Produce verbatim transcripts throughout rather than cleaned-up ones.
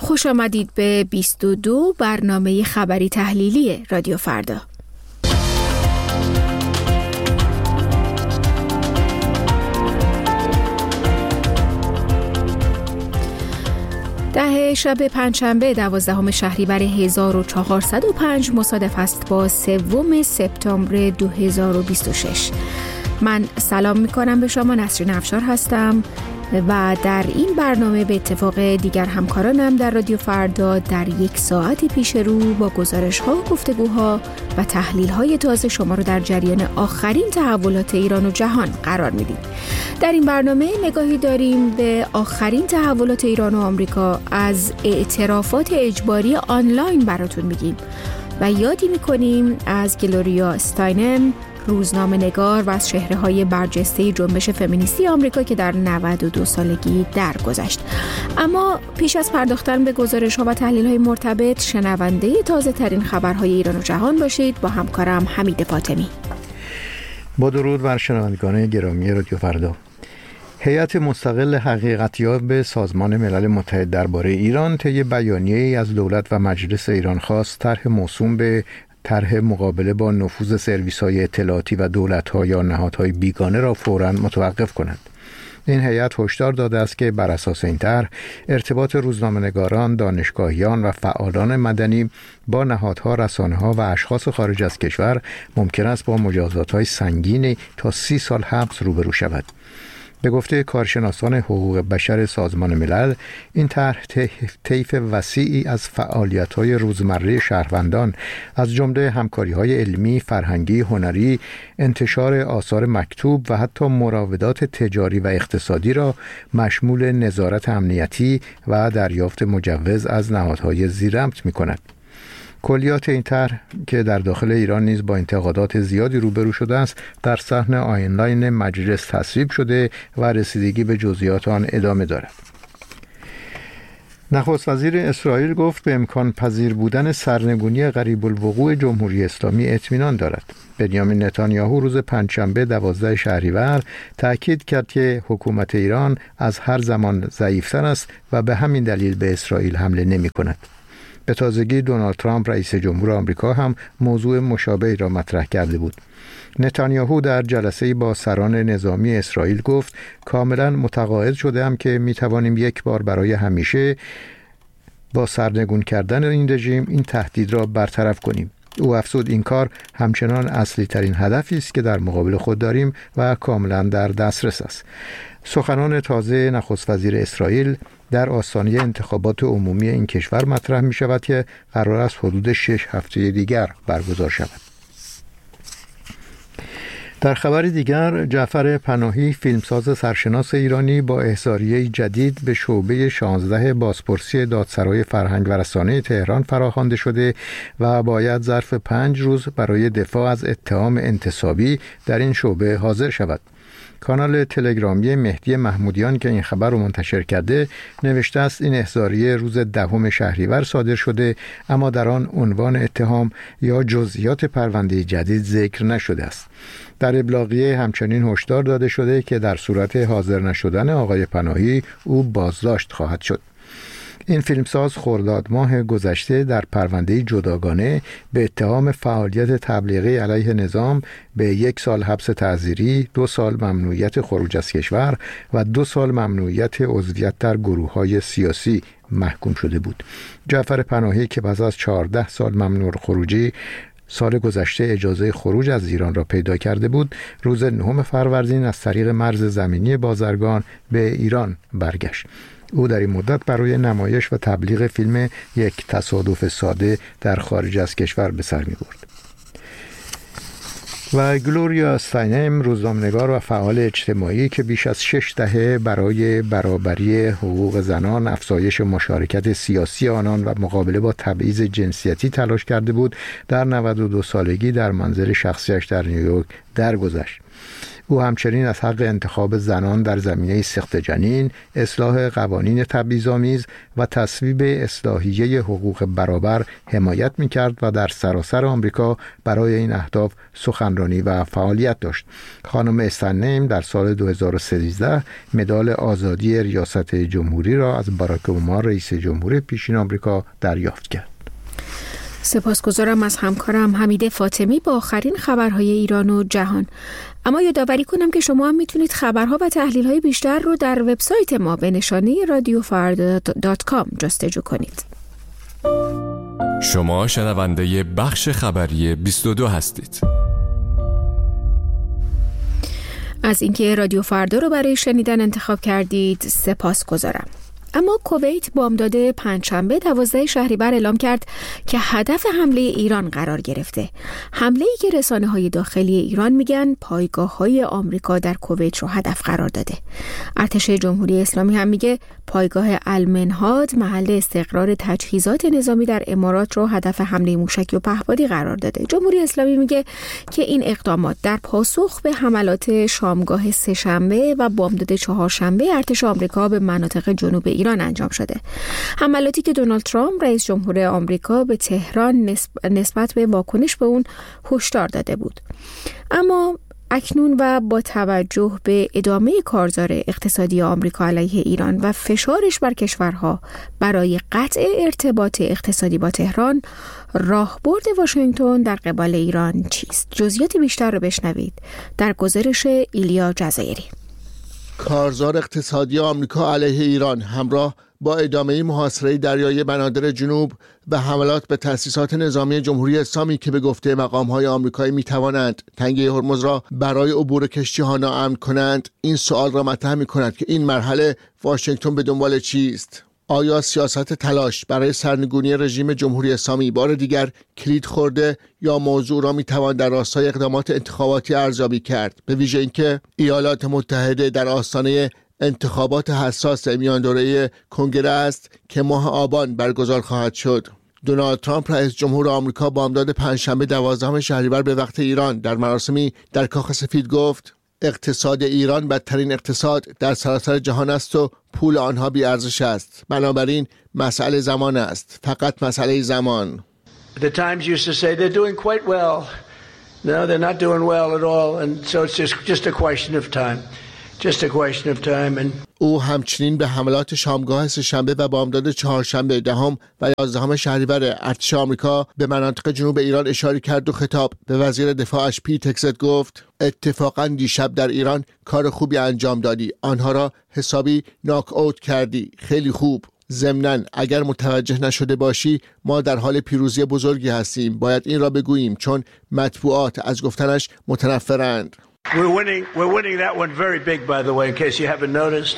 خوش آمدید به بیست و دو برنامه خبری تحلیلی رادیو فردا. ده شب پنجشنبه دوازدهم شهریور هزار و چهارصد و پنج مصادف است با سوم سپتامبر دو هزار و بیست و شش. من سلام میکنم به شما، نسرین افشار هستم و در این برنامه به اتفاق دیگر همکارانم در رادیو فردا در یک ساعت پیش رو با گزارش ها، گفتگوها و تحلیل های تازه شما رو در جریان آخرین تحولات ایران و جهان قرار میدیم. در این برنامه نگاهی داریم به آخرین تحولات ایران و آمریکا، از اعترافات اجباری آنلاین براتون میگیم و یادی میکنیم از گلوریا استاینم، روزنامه نگار و از چهره‌های برجسته جنبش فمینیستی آمریکا که در نود و دو سالگی درگذشت. اما پیش از پرداختن به گزارش‌ها و تحلیل‌های مرتبط، شنونده تازه‌ترین خبرهای ایران و جهان باشید با همکارم حمید فاطمی. با درود بر شنوندگان گرامی رادیو فردا. هیئت مستقل حقیقتیاب سازمان ملل متحد درباره ایران طی بیانیه‌ای از دولت و مجلس ایران خواست طرح موسوم به طرح مقابله با نفوذ سرویس‌های اطلاعاتی و دولت‌ها یا نهادهای بیگانه را فوراً متوقف کند. این هیئت هشدار داده است که بر اساس این طرح ارتباط روزنامه‌نگاران، دانشگاهیان و فعالان مدنی با نهادها، رسانه‌ها و اشخاص خارج از کشور ممکن است با مجازات‌های سنگین تا سی سال حبس روبرو شود. به گفته کارشناسان حقوق بشر سازمان ملل، این طرح طیف وسیعی از فعالیت‌های روزمره شهروندان از جمله همکاری‌های علمی، فرهنگی، هنری، انتشار آثار مکتوب و حتی مراودات تجاری و اقتصادی را مشمول نظارت امنیتی و دریافت مجوز از نهادهای زیرامت می‌کند. کلیات این طرح که در داخل ایران نیز با انتقادات زیادی روبرو شده است، در صحن آنلاین مجلس تصویب شده و رسیدگی به جزئیات آن ادامه دارد. نخست وزیر اسرائیل گفت به امکان پذیر بودن سرنگونی قریب الوقوع جمهوری اسلامی اطمینان دارد. بنیامین نتانیاهو روز پنجشنبه دوازده شهریور تأکید کرد که حکومت ایران از هر زمان ضعیف‌تر است و به همین دلیل به اسرائیل حمله نمی‌کند. به تازگی دونالد ترامپ رئیس جمهور آمریکا هم موضوع مشابهی را مطرح کرده بود. نتانیاهو در جلسه‌ای با سران نظامی اسرائیل گفت کاملا متقاعد شده‌ام که می‌توانیم یک بار برای همیشه با سرنگون کردن این رژیم این تهدید را برطرف کنیم. او افزود این کار همچنان اصلی ترین هدفی است که در مقابل خود داریم و کاملا در دسترس است. سخنان تازه نخست وزیر اسرائیل در آستانه انتخابات عمومی این کشور مطرح می شود که قرار است حدود شش هفته دیگر برگزار شود. در خبر دیگر، جعفر پناهی، فیلمساز سرشناس ایرانی، با احضاریه جدید به شعبه شانزده بازپرسی دادسرای فرهنگ و رسانه تهران فراخوانده شده و باید ظرف پنج روز برای دفاع از اتهام انتصابی در این شعبه حاضر شود. کانال تلگرامی مهدی محمودیان که این خبر رو منتشر کرده نوشته است این احضاریه روز دهم شهریور صادر شده، اما در آن عنوان اتهام یا جزئیات پرونده جدید ذکر نشده است. در ابلاغیه همچنین هشدار داده شده که در صورت حاضر نشدن آقای پناهی او بازداشت خواهد شد. این فیلمساز خرداد ماه گذشته در پرونده جداگانه به اتهام فعالیت تبلیغی علیه نظام به یک سال حبس تعزیری، دو سال ممنوعیت خروج از کشور و دو سال ممنوعیت عضویت در گروه‌های سیاسی محکوم شده بود. جعفر پناهی که پس از چهارده سال ممنوع خروجی سال گذشته اجازه خروج از ایران را پیدا کرده بود، روز نهم فروردین از طریق مرز زمینی بازرگان به ایران برگشت. او در این مدت برای نمایش و تبلیغ فیلم یک تصادف ساده در خارج از کشور به سر می برد. و گلوریا استاینم، روزنامه‌نگار و فعال اجتماعی که بیش از شش دهه برای برابری حقوق زنان، افزایش مشارکت سیاسی آنان و مقابله با تبعیض جنسیتی تلاش کرده بود، در نود و دو سالگی در منزل شخصیش در نیویورک درگذشت. او همچنین از حق انتخاب زنان در زمینه سقط جنین، اصلاح قوانین تبعیض‌آمیز و تصویب اصلاحیه حقوق برابر حمایت می‌کرد و در سراسر آمریکا برای این اهداف سخنرانی و فعالیت داشت. خانم استنیم در سال دو هزار و سیزده مدال آزادی ریاست جمهوری را از باراک اوباما رئیس جمهور پیشین آمریکا دریافت کرد. سپاسگزارم از همکارم حمیده فاطمی با آخرین خبرهای ایران و جهان. اما یادآوری کنم که شما هم میتونید خبرها و تحلیل‌های بیشتر رو در وبسایت ما به نشانی رادیو فردا دات کام جستجو کنید. شما شنونده بخش خبری بیست و دو هستید. از اینکه رادیو فردا رو برای شنیدن انتخاب کردید سپاسگزارم. اما کویت بامداد پنجشنبه دوازده شهریور اعلام کرد که هدف حمله ایران قرار گرفته. حمله‌ای که رسانه‌های داخلی ایران میگن پایگاه‌های آمریکا در کویت رو هدف قرار داده. ارتش جمهوری اسلامی هم میگه پایگاه المنهاد محل استقرار تجهیزات نظامی در امارات رو هدف حمله موشکی و پهپادی قرار داده. جمهوری اسلامی میگه که این اقدامات در پاسخ به حملات شامگاه سه‌شنبه و بامداد چهارشنبه ارتش آمریکا به مناطق جنوب ایران انجام شده. حملاتی که دونالد ترامپ رئیس جمهور آمریکا به تهران نسبت به واکنش به اون هشدار داده بود. اما اکنون و با توجه به ادامه کارزار اقتصادی آمریکا علیه ایران و فشارش بر کشورها برای قطع ارتباط اقتصادی با تهران، راهبرد واشنگتن در قبال ایران چیست؟ جزئیات بیشتر رو بشنوید در گزارش ایلیا جزایری. کارزار اقتصادی آمریکا علیه ایران همراه با ادامه محاصره دریایی بنادر جنوب و حملات به تأسیسات نظامی جمهوری اسلامی که به گفته مقام‌های آمریکایی می‌توانند تنگه هرمز را برای عبور کشتی‌ها ناامن کنند، این سوال را مطرح می‌کند که این مرحله واشنگتن به دنبال چیست؟ آیا سیاست تلاش برای سرنگونی رژیم جمهوری اسلامی بار دیگر کلید خورده یا موضوع را میتوان در راستای اقدامات انتخاباتی ارزیابی کرد، به ویژه اینکه ایالات متحده در آستانه انتخابات حساس میان دوره کنگره است که ماه آبان برگزار خواهد شد. دونالد ترامپ رئیس جمهور آمریکا بامداد پنجشنبه دوازدهم شهریور به وقت ایران در مراسمی در کاخ سفید گفت اقتصاد ایران بدترین اقتصاد در سراسر جهان است و پول آنها بی ارزش است. بنابراین مسئله زمان است. فقط مسئله زمان. The Times used to say they're doing quite well. No, they're not doing well at all, and so it's just just a question of time. Just a question of time. And او همچنین به حملات شامگاه سه‌شنبه و بامداد چهارشنبه دهم و یازدهم شهریور ارتش آمریکا به مناطق جنوب ایران اشاره کرد و خطاب به وزیر دفاعش پیت هگست گفت اتفاقا دیشب در ایران کار خوبی انجام دادی، آنها را حسابی ناک اوت کردی، خیلی خوب. ضمناً اگر متوجه نشده باشی ما در حال پیروزی بزرگی هستیم، باید این را بگوییم چون مطبوعات از گفتنش متنفرند. We're winning. We're winning that one very big, by the way, in case you haven't noticed.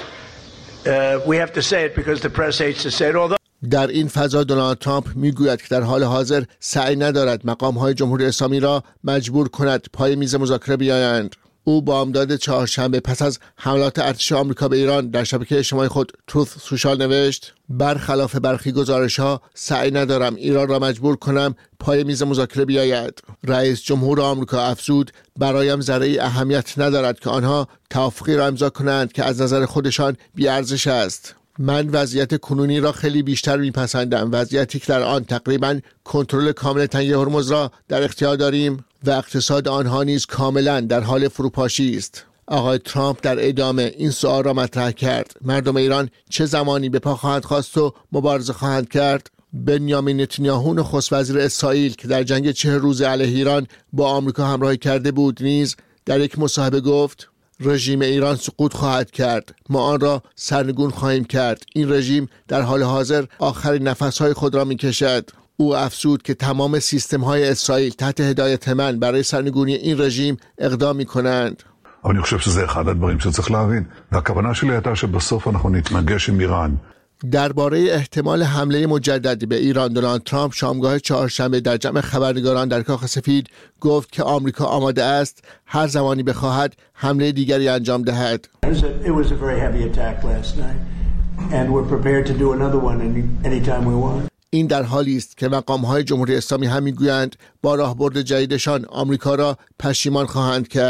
Uh, we have to say it because the press hates to say it. Although در این فضا دونالد ترامپ میگوید که در حال حاضر سعی ندارد مقام‌های جمهوری اسلامی را مجبور کند پای میز مذاکره بیایند. او بامداد چهارشنبه پس از حملات ارتش آمریکا به ایران در شبکه اجتماعی خود تروث سوشال نوشت برخلاف برخی گزارش‌ها سعی ندارم ایران را مجبور کنم پای میز مذاکره بیاید. رئیس جمهور آمریکا افزود برایم ذره اهمیت ندارد که آنها توافقی را امضا کنند که از نظر خودشان بی‌ارزش است. من وضعیت کنونی را خیلی بیشتر میپسندم، وضعیتی که در آن تقریباً کنترل کامل تنگه هرمز را در اختیار داریم و اقتصاد آنها نیز کاملاً در حال فروپاشی است. آقای ترامپ در ادامه این سوال را مطرح کرد: مردم ایران چه زمانی به پا خواهند خواست و مبارزه خواهند کرد؟ بنیامین نتانیاهو نخست وزیر اسرائیل که در جنگ چه روزه علیه ایران با آمریکا همراهی کرده بود نیز در یک مصاحبه گفت رژیم ایران سقوط خواهد کرد، ما آن را سرنگون خواهیم کرد. این رژیم در حال حاضر آخرین نفسهای خود را می‌کشد. او افزود که تمام سیستم‌های اسرائیل تحت هدایت من برای سرنگونی این رژیم اقدام می‌کنند. אני חושב שזה אחד הדברים שצריך להבין. והכוונה שלי הייתה שבסוף אנחנו נתנגש עם איראן. درباره احتمال حمله مجدد به ایران دونالد ترامپ شامگاه چهارشنبه در جمع خبرنگاران در کاخ سفید گفت که آمریکا آماده است هر زمانی بخواهد حمله دیگری انجام دهد. it was a very heavy attack last night, and we're prepared to do another one anytime we want. این در حالی است که مقام‌های جمهوری اسلامی هم می‌گویند با راهبرد جدیدشان آمریکا را پشیمان خواهند کرد.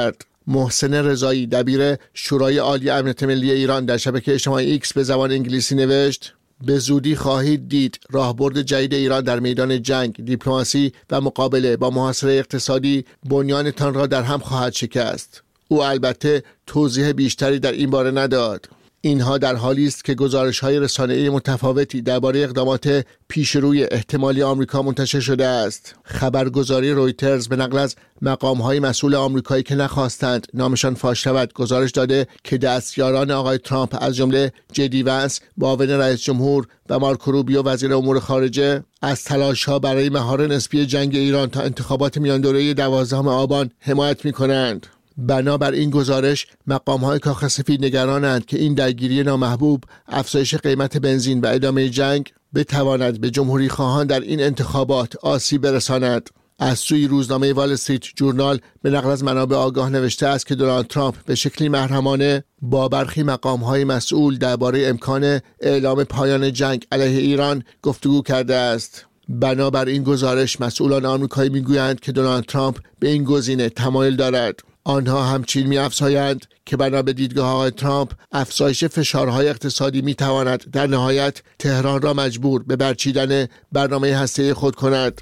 محسن رضایی دبیر شورای عالی امنیت ملی ایران در شبکه اجتماعی ایکس به زبان انگلیسی نوشت: به زودی خواهید دید راهبرد جدید ایران در میدان جنگ، دیپلماسی و مقابله با محاصره اقتصادی بنیانتان را در هم خواهد شکست. او البته توضیح بیشتری در این باره نداد. اینها در حالی است که گزارش‌های رسانه‌ای متفاوتی درباره اقدامات پیشروی احتمالی آمریکا منتشر شده است. خبرگزاری رویترز به نقل از مقام‌های مسئول آمریکایی که نخواستند نامشان فاش شود گزارش داده که دستیاران آقای ترامپ از جمله جدی ونس معاون رئیس جمهور و مارکو روبیو وزیر امور خارجه از تلاش‌ها برای مهار نسبی جنگ ایران تا انتخابات میاندوره‌ای دوازدهم آبان حمایت می‌کنند. بنابر این گزارش مقام‌های کاخ سفید نگرانند که این درگیری نامحبوب، افزایش قیمت بنزین و ادامه جنگ بتواند به جمهوری خواهان در این انتخابات آسیب برساند. از سوی روزنامه وال استریت جورنال به نقل از منابع آگاه نوشته است که دونالد ترامپ به شکلی محرمانه با برخی مقام‌های مسئول درباره امکان اعلام پایان جنگ علیه ایران گفتگو کرده است. بنابر این گزارش مسئولان آمریکایی میگویند که دونالد ترامپ به این گزینه تمایل دارد. آنها همچنین می‌افزایند که بنا به دیدگاه آقای ترامپ افزایش فشارهای اقتصادی می‌تواند در نهایت تهران را مجبور به برچیدن برنامه هسته‌ای خود کند.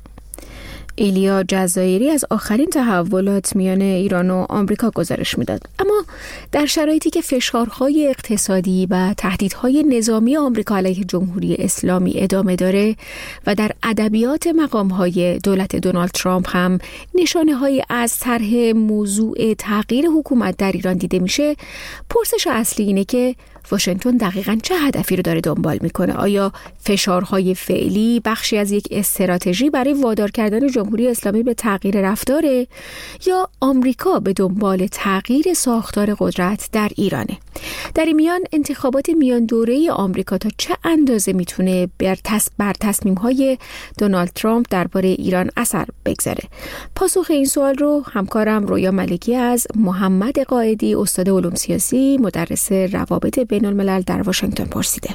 ایلیا جزایری از آخرین تحولات میان ایران و آمریکا گزارش میداد. اما در شرایطی که فشارهای اقتصادی و تهدیدهای نظامی آمریکا علیه جمهوری اسلامی ادامه داره و در ادبیات مقامهای دولت دونالد ترامپ هم نشانه‌هایی از طرح موضوع تغییر حکومت در ایران دیده میشه، پرسش اصلی اینه که واشنگتن دقیقاً چه هدفی رو داره دنبال میکنه؟ آیا فشارهای فعلی بخشی از یک استراتژی برای وادار کردن جمهوری اسلامی به تغییر رفتاره یا آمریکا به دنبال تغییر ساختار قدرت در ایرانه؟ در این میان انتخابات میان دوره‌ای آمریکا تا چه اندازه میتونه بر تص... بر تصمیم‌های دونالد ترامپ درباره ایران اثر بگذاره؟ پاسخ این سوال رو همکارم رویا ملکی از محمد قائدی، استاد علوم سیاسی، مدرس روابط بین الملل در واشنگتن پرسیده.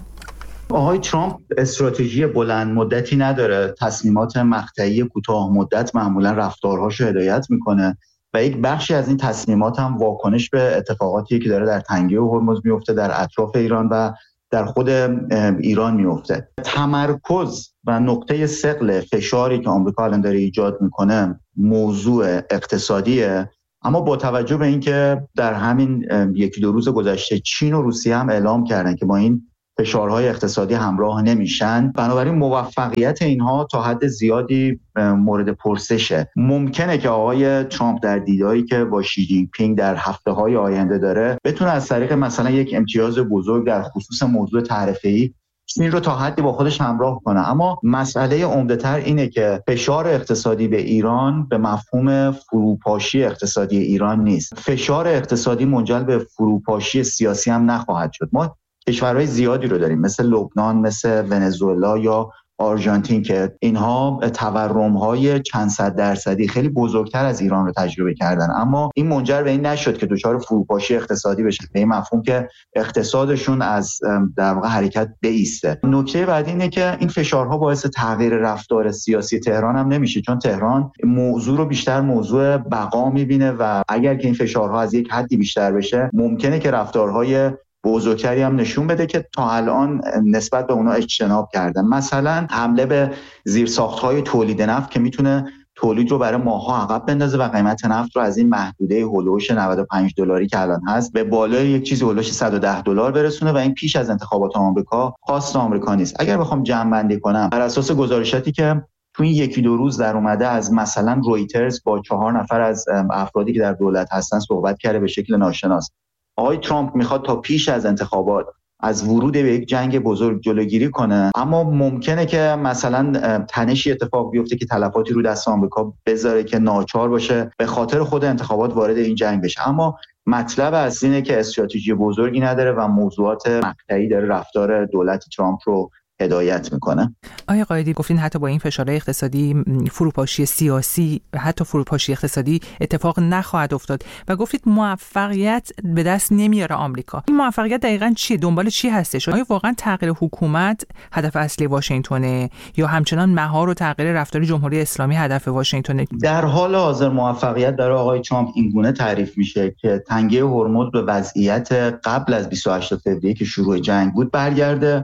آقای ترامپ استراتژی بلند مدتی نداره، تصمیمات مقطعی کوتاه مدت معمولا رفتارهاش رو هدایت میکنه و یک بخشی از این تصمیمات هم واکنش به اتفاقاتی که داره در تنگه هرمز میفته، در اطراف ایران و در خود ایران میفته. تمرکز و نقطه ثقل فشاری که آمریکا الان داره ایجاد میکنه موضوع اقتصادیه، اما با توجه به اینکه در همین یکی دو روز گذشته چین و روسیه هم اعلام کردن که با این فشارهای اقتصادی همراه نمیشن، بنابراین موفقیت اینها تا حد زیادی مورد پرسشه. ممکنه که آقای ترامپ در دیداری که با شی جین پینگ در هفته‌های آینده داره بتونه از طریق مثلا یک امتیاز بزرگ در خصوص موضوع تعرفه‌ای چین رو تا حدی با خودش همراه کنه. اما مسئله عمده‌تر اینه که فشار اقتصادی به ایران به مفهوم فروپاشی اقتصادی ایران نیست. فشار اقتصادی منجر به فروپاشی سیاسی هم نخواهد شد. ما کشورهای زیادی رو داریم مثل لبنان، مثل ونزوئلا یا آرژانتین که اینها تورم‌های چند صد درصدی خیلی بزرگتر از ایران رو تجربه کردن، اما این منجر به این نشد که دچار فروپاشی اقتصادی بشه، به این مفهوم که اقتصادشون از در واقع حرکت بایسته. نکته بعدی اینه که این فشارها باعث تغییر رفتار سیاسی تهران هم نمیشه، چون تهران موضوع رو بیشتر موضوع بقا میبینه و اگر که این فشارها از یک حدی بیشتر بشه ممکنه که رفتارهای بزرگتری هم نشون بده که تا الان نسبت به اونا اجتناب کردن. مثلا حمله به زیرساخت‌های تولید نفت که میتونه تولید رو برای ماه‌ها عقب بندازه و قیمت نفت رو از این محدوده هولوش نود و پنج دلاری که الان هست به بالای یک چیزی هولوش صد و ده دلار برسونه و این پیش از انتخابات آمریکا خاص آمریکا نیست. اگر بخوام جمع‌بندی کنم بر اساس گزارشاتی که تو این یکی دو روز در اومده از مثلا رویترز با چهار نفر از افرادی که در دولت هستن صحبت کرده به شکل ناشناس، آقای ترامپ میخواد تا پیش از انتخابات از ورود به یک جنگ بزرگ جلوگیری کنه، اما ممکنه که مثلا تنشی اتفاق بیفته که تلفاتی رو دست آمریکا بذاره که ناچار باشه به خاطر خود انتخابات وارد این جنگ بشه. اما مطلب اصلی اینه که استراتژی بزرگی نداره و موضوعات مقطعی داره رفتار دولت ترامپ رو هدایت میکنه. آقای قائدی گفتین حتی با این فشارهای اقتصادی فروپاشی سیاسی، حتی فروپاشی اقتصادی اتفاق نخواهد افتاد و گفتید موفقیت به دست نمیاره آمریکا. این موفقیت دقیقاً چیه؟ دنبال چی هستش؟ آیا واقعاً تغییر حکومت هدف اصلی واشنگتنه یا همچنان مهار و تغییر رفتار جمهوری اسلامی هدف واشنگتنه؟ در حال حاضر موفقیت برای آقای ترامپ این گونه تعریف میشه که تنگه هرمز به وضعیت قبل از بیست و هشتم فوریه که شروع جنگ بود برگرده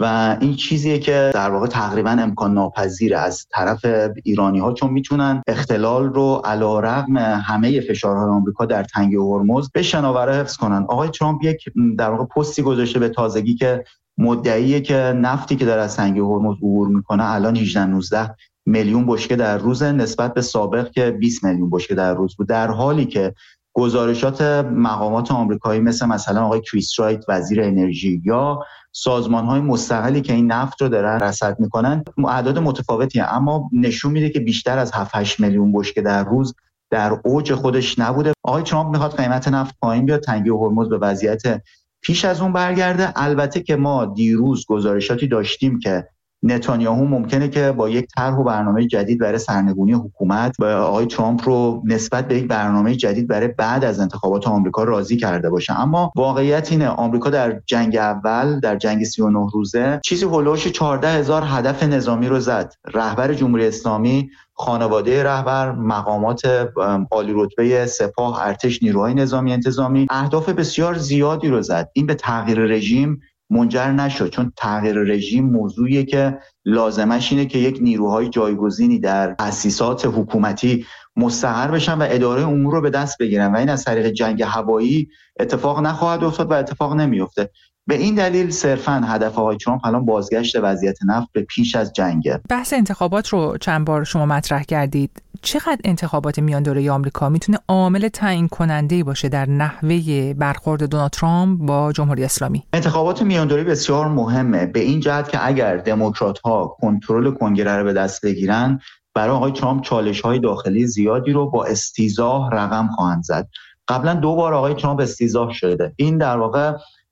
و این چیزیه که در واقع تقریبا امکان ناپذیره از طرف ایرانی‌ها، چون میتونن اختلال رو علیرغم همه فشارهای آمریکا در تنگه هرمز به شناوره حفظ کنن. آقای ترامپ یک در واقع پستی گذاشته به تازگی که مدعیه که نفتی که در از تنگه هرمز عبور میکنه الان هجده نوزده میلیون بشکه در روز نسبت به سابق که بیست میلیون بشکه در روز بود، در حالی که گزارشات مقامات آمریکایی مثل مثلا آقای کریس رایت وزیر انرژی یا سازمان‌های مستقلی که این نفت رو دارن رصد میکنن اعداد متفاوتی هست، اما نشون میده که بیشتر از هفت هشت میلیون بشکه در روز در اوج خودش نبوده. آقای ترامپ میخواد قیمت نفت پایین بیاد، تنگه هرمز به وضعیت پیش از اون برگرده. البته که ما دیروز گزارشاتی داشتیم که نتانیاهو ممکنه که با یک طرح و برنامه جدید برای سرنگونی حکومت و آقای ترامپ رو نسبت به یک برنامه جدید برای بعد از انتخابات آمریکا راضی کرده باشه، اما واقعیت اینه آمریکا در جنگ اول، در جنگ سی و نه روزه چیزی هولوش چهارده هزار هدف نظامی رو زد. رهبر جمهوری اسلامی، خانواده رهبر، مقامات عالی رتبه سپاه، ارتش، نیروهای نظامی انتظامی اهداف بسیار زیادی رو زد. این به تغییر رژیم منجر نشد، چون تغییر رژیم موضوعیه که لازمش اینه که یک نیروهای جایگزینی در تأسیسات حکومتی مستقر بشن و اداره امور رو به دست بگیرن و این از طریق جنگ هوایی اتفاق نخواهد افتاد و اتفاق نمیفته. به این دلیل صرفاً هدف آقای ترامپ الان بازگشت وضعیت نفت به پیش از جنگه. بحث انتخابات رو چند بار شما مطرح کردید. چقدر انتخابات میان دوره آمریکا میتونه عامل تعیین کننده باشه در نحوه برخورد دونالد ترامپ با جمهوری اسلامی؟ انتخابات میان دوره بسیار مهمه به این جهت که اگر دموکرات‌ها کنترل کنگره رو به دست بگیرن، برای آقای ترامپ چالش‌های داخلی زیادی رو با استیضاح رقم خواهند زد. قبلا دو بار آقای ترامپ استیضاح شده. این در واقع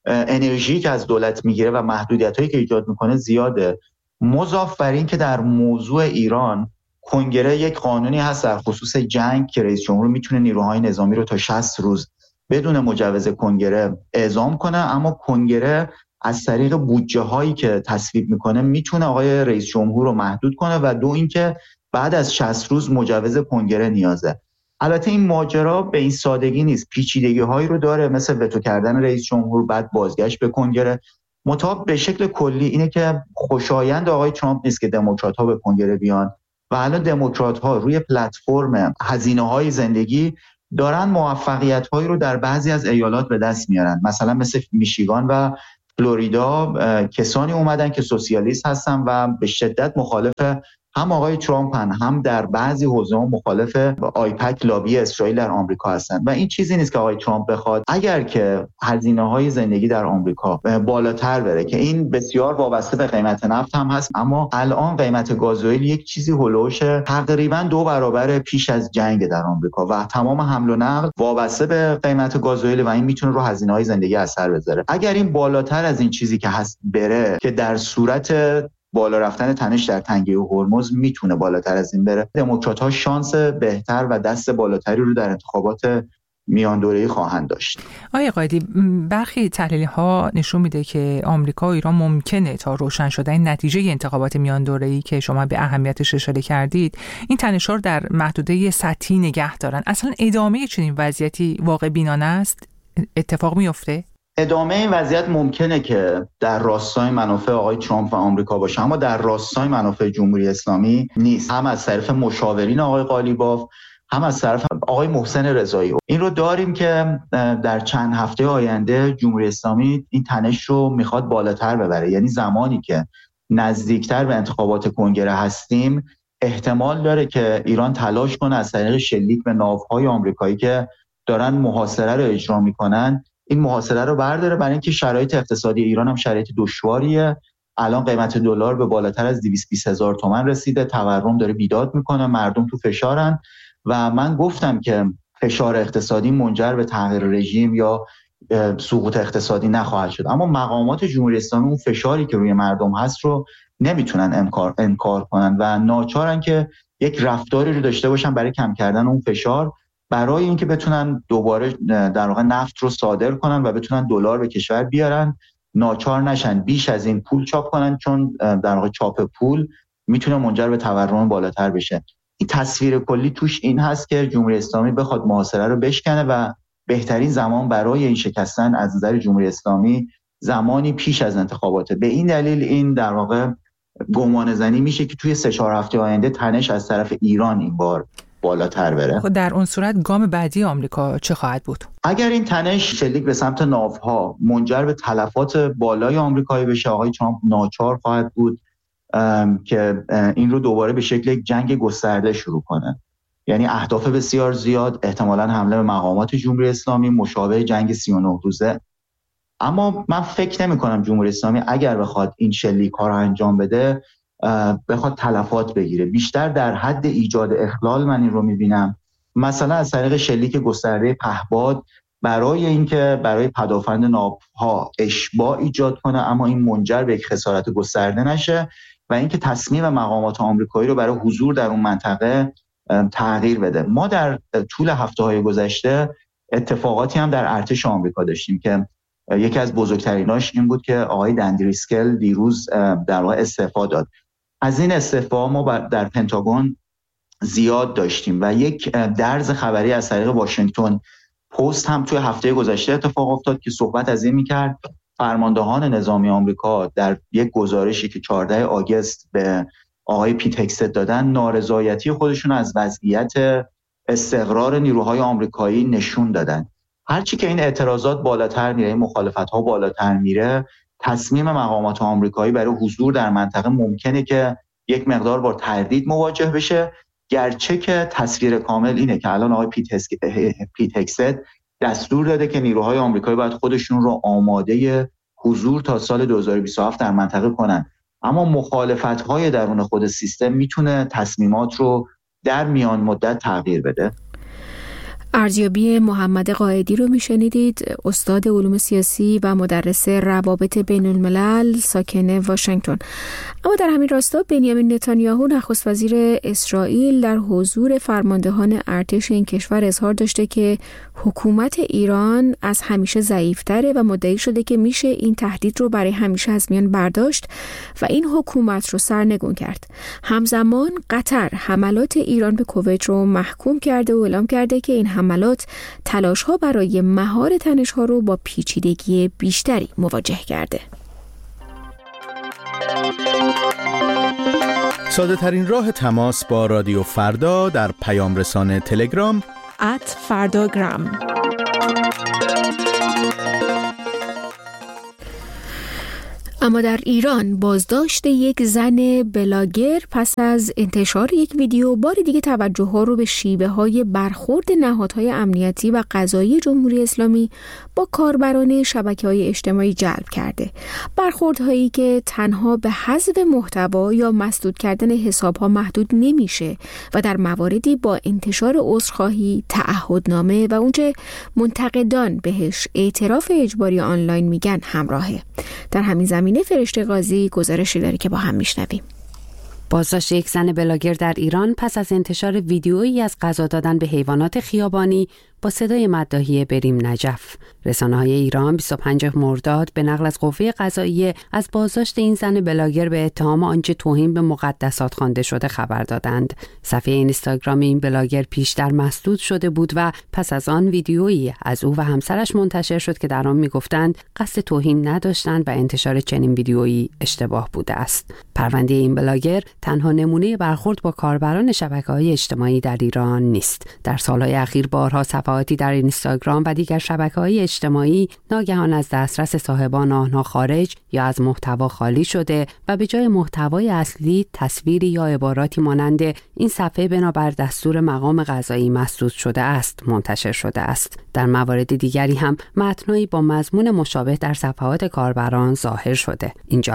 انرژی که از دولت میگیره و محدودیتایی که ایجاد میکنه زیاده. مضاف بر این که در موضوع ایران کنگره یک قانونی هست در خصوص جنگ که رئیس جمهور میتونه نیروهای نظامی رو تا شصت روز بدون مجوز کنگره اعزام کنه، اما کنگره از طریق بودجه هایی که تصویب میکنه میتونه آقای رئیس جمهور رو محدود کنه و دو اینکه بعد از شصت روز مجوز کنگره نیازه. البته این ماجرا به این سادگی نیست، پیچیدگی هایی رو داره، مثل وتو کردن رئیس جمهور بعد بازگشت به کنگره. مطابق به شکل کلی اینه که خوشایند آقای ترامپ نیست که دموکرات ها به کنگره بیان و الان دموکرات ها روی پلتفرم هزینه های زندگی دارن موفقیت هایی رو در بعضی از ایالات به دست میارن. مثلا مثل میشیگان و فلوریدا کسانی اومدن که سوسیالیست هستن و به شدت مخالف هم آقای ترامپ هن، هم در بعضی حوزه‌ها مخالف آیپک لابی اسرائیل در آمریکا هستن و این چیزی نیست که آقای ترامپ بخواد اگر که هزینه‌های زندگی در آمریکا بالاتر بره، که این بسیار وابسته به قیمت نفت هم هست، اما الان قیمت گازوئیل یک چیزی هولوش تقریبا دو برابر پیش از جنگ در آمریکا و تمام حمل و نقل وابسته به قیمت گازوئیل و این میتونه رو هزینه‌های زندگی اثر بذاره. اگر این بالاتر از این چیزی که هست بره، که در صورت بالا رفتن تنش در تنگه هرمز میتونه بالاتر از این بره، دموکرات‌ها شانس بهتر و دست بالاتری رو در انتخابات میان دوره‌ای خواهند داشت. آقای قائدی، برخی تحلیل‌ها نشون میده که آمریکا و ایران ممکنه تا روشن شدن نتیجه انتخابات میان دوره‌ای که شما به اهمیتش اشاره کردید، این تنش‌ها رو در محدوده سطحی نگه دارن. اصلا ادامه چنین وضعیتی واقع بینانه است؟ اتفاق میفته؟ ادامه این وضعیت ممکنه که در راستای منافع آقای ترامپ و آمریکا باشه، اما در راستای منافع جمهوری اسلامی نیست. هم از طرف مشاورین آقای قالیباف، هم از طرف آقای محسن رضایی. این رو داریم که در چند هفته آینده جمهوری اسلامی این تنش رو میخواد بالاتر ببره، یعنی زمانی که نزدیکتر به انتخابات کنگره هستیم احتمال داره که ایران تلاش کنه از طریق شلیک به ناوهای آمریکایی که دارن محاصره رو اجرا میکنن این محاصره رو برداره، برای اینکه شرایط اقتصادی ایران هم شرایط دشواریه. الان قیمت دلار به بالاتر از دویست و بیست هزار تومان رسیده، تورم داره بیداد میکنه، مردم تو فشارن و من گفتم که فشار اقتصادی منجر به تغییر رژیم یا سقوط اقتصادی نخواهد شد. اما مقامات جمهوری اسلامی اون فشاری که روی مردم هست رو نمیتونن انکار انکار کنن و ناچارن که یک رفتاری رو داشته باشن برای کم کردن اون فشار، برای اینکه بتونن دوباره در واقع نفت رو صادر کنن و بتونن دلار به کشور بیارن، ناچار نشن بیش از این پول چاپ کنن، چون در واقع چاپ پول میتونه منجر به تورم بالاتر بشه. این تصویر کلی توش این هست که جمهوری اسلامی بخواد محاصره رو بشکنه و بهترین زمان برای این شکستن از نظر جمهوری اسلامی زمانی پیش از انتخاباته. به این دلیل این در واقع گمان زنی میشه که توی سه چهار هفته آینده تنش از طرف ایران این بار بالاتر بره. خب در اون صورت گام بعدی آمریکا چه خواهد بود؟ اگر این تنش شلیک به سمت ناوها منجر به تلفات بالای آمریکایی بشه، آقای ترامپ ناچار خواهد بود که این رو دوباره به شکل یک جنگ گسترده شروع کنه. یعنی اهداف بسیار زیاد، احتمالاً حمله به مقامات جمهوری اسلامی مشابه جنگ سی و نه روزه. اما من فکر نمی کنم جمهوری اسلامی اگر بخواد این شلیک‌ها رو انجام بده بخواد تلفات بگیره. بیشتر در حد ایجاد اخلال من این رو میبینم، مثلا از طریق شلیک گسترده پهباد برای اینکه برای پدافند ناوها اشباع ایجاد کنه اما این منجر به یک خسارت گسترده نشه و اینکه تصمیم مقامات آمریکایی رو برای حضور در اون منطقه تغییر بده. ما در طول هفته‌های گذشته اتفاقاتی هم در ارتش آمریکا داشتیم که یکی از بزرگتریناش این بود که آقای دندریسکل دیروز در واقع استعفا داد. از این استعفا ما در پنتاگون زیاد داشتیم و یک درز خبری از طریق واشنگتن پست هم توی هفته گذشته اتفاق افتاد که صحبت از این میکرد فرماندهان نظامی آمریکا در یک گزارشی که چهاردهم آگوست به آقای پیت هگست دادن نارضایتی خودشون از وضعیت استقرار نیروهای آمریکایی نشون دادن. هرچی که این اعتراضات بالاتر میره، این مخالفت‌ها بالاتر میره، تصمیم مقامات آمریکایی برای حضور در منطقه ممکنه که یک مقدار با تردید مواجه بشه، گرچه که تصویر کامل اینه که الان آقای پیت هگست دستور داده که نیروهای آمریکایی باید خودشون رو آماده حضور تا سال دو هزار و بیست و هفت در منطقه کنن. اما مخالفت‌های درون خود سیستم میتونه تصمیمات رو در میان مدت تغییر بده. ارزیابی محمد قائدی رو میشنیدید، استاد علوم سیاسی و مدرس روابط بین الملل ساکن واشنگتن. اما در همین راستا بنیامین نتانیاهو نخست وزیر اسرائیل در حضور فرماندهان ارتش این کشور اظهار داشته که حکومت ایران از همیشه ضعیف‌تره و مدعی شده که میشه این تهدید رو برای همیشه از میان برداشت و این حکومت رو سرنگون کرد. همزمان قطر حملات ایران به کویت رو محکوم کرده و اعلام کرده که این حملات تلاش‌ها برای مهار تنش‌ها رو با پیچیدگی بیشتری مواجه کرده. ساده ترین راه تماس با رادیو فردا در پیام رسان تلگرام ات فرداگرام. اما در ایران بازداشت یک زن بلاگر پس از انتشار یک ویدیو بار دیگه توجه ها رو به شیوه های برخورد نهادهای امنیتی و قضایی جمهوری اسلامی با کاربران شبکه‌های اجتماعی جلب کرده. برخوردهایی که تنها به حذف محتوا یا مسدود کردن حساب‌ها محدود نمیشه و در مواردی با انتشار عذرخواهی، تعهدنامه و اونچه منتقدان بهش اعتراف اجباری آنلاین میگن همراهه. در همین زمینه فرشته قاضی گزارشی داره که با هم میشنویم. بازداشت یک زن بلاگر در ایران پس از انتشار ویدیویی از غذا دادن به حیوانات خیابانی با صدای مداحی بریم نجف. رسانه‌های ایران بیست و پنجم مرداد به نقل از قوه قضاییه از بازداشت این زن بلاگر به اتهام آنچه توهین به مقدسات خوانده شده خبر دادند. صفحه اینستاگرام این بلاگر پیشتر مسدود شده بود و پس از آن ویدیویی از او و همسرش منتشر شد که در آن می‌گفتند قصد توهین نداشتند و انتشار چنین ویدیویی اشتباه بوده است. پرونده این بلاگر تنها نمونه برخورد با کاربران شبکه‌های اجتماعی در ایران نیست. در سال‌های اخیر بارها صفحاتی در اینستاگرام و دیگر شبکه‌های اجتماعی ناگهان از دسترس صاحبان آنها خارج یا از محتوا خالی شده و به جای محتوای اصلی تصویری یا عباراتی مانند این صفحه بنابر دستور مقام قضایی مسدود شده است منتشر شده است. در موارد دیگری هم متنایی با مضمون مشابه در صفحات کاربران ظاهر شده. این جانب با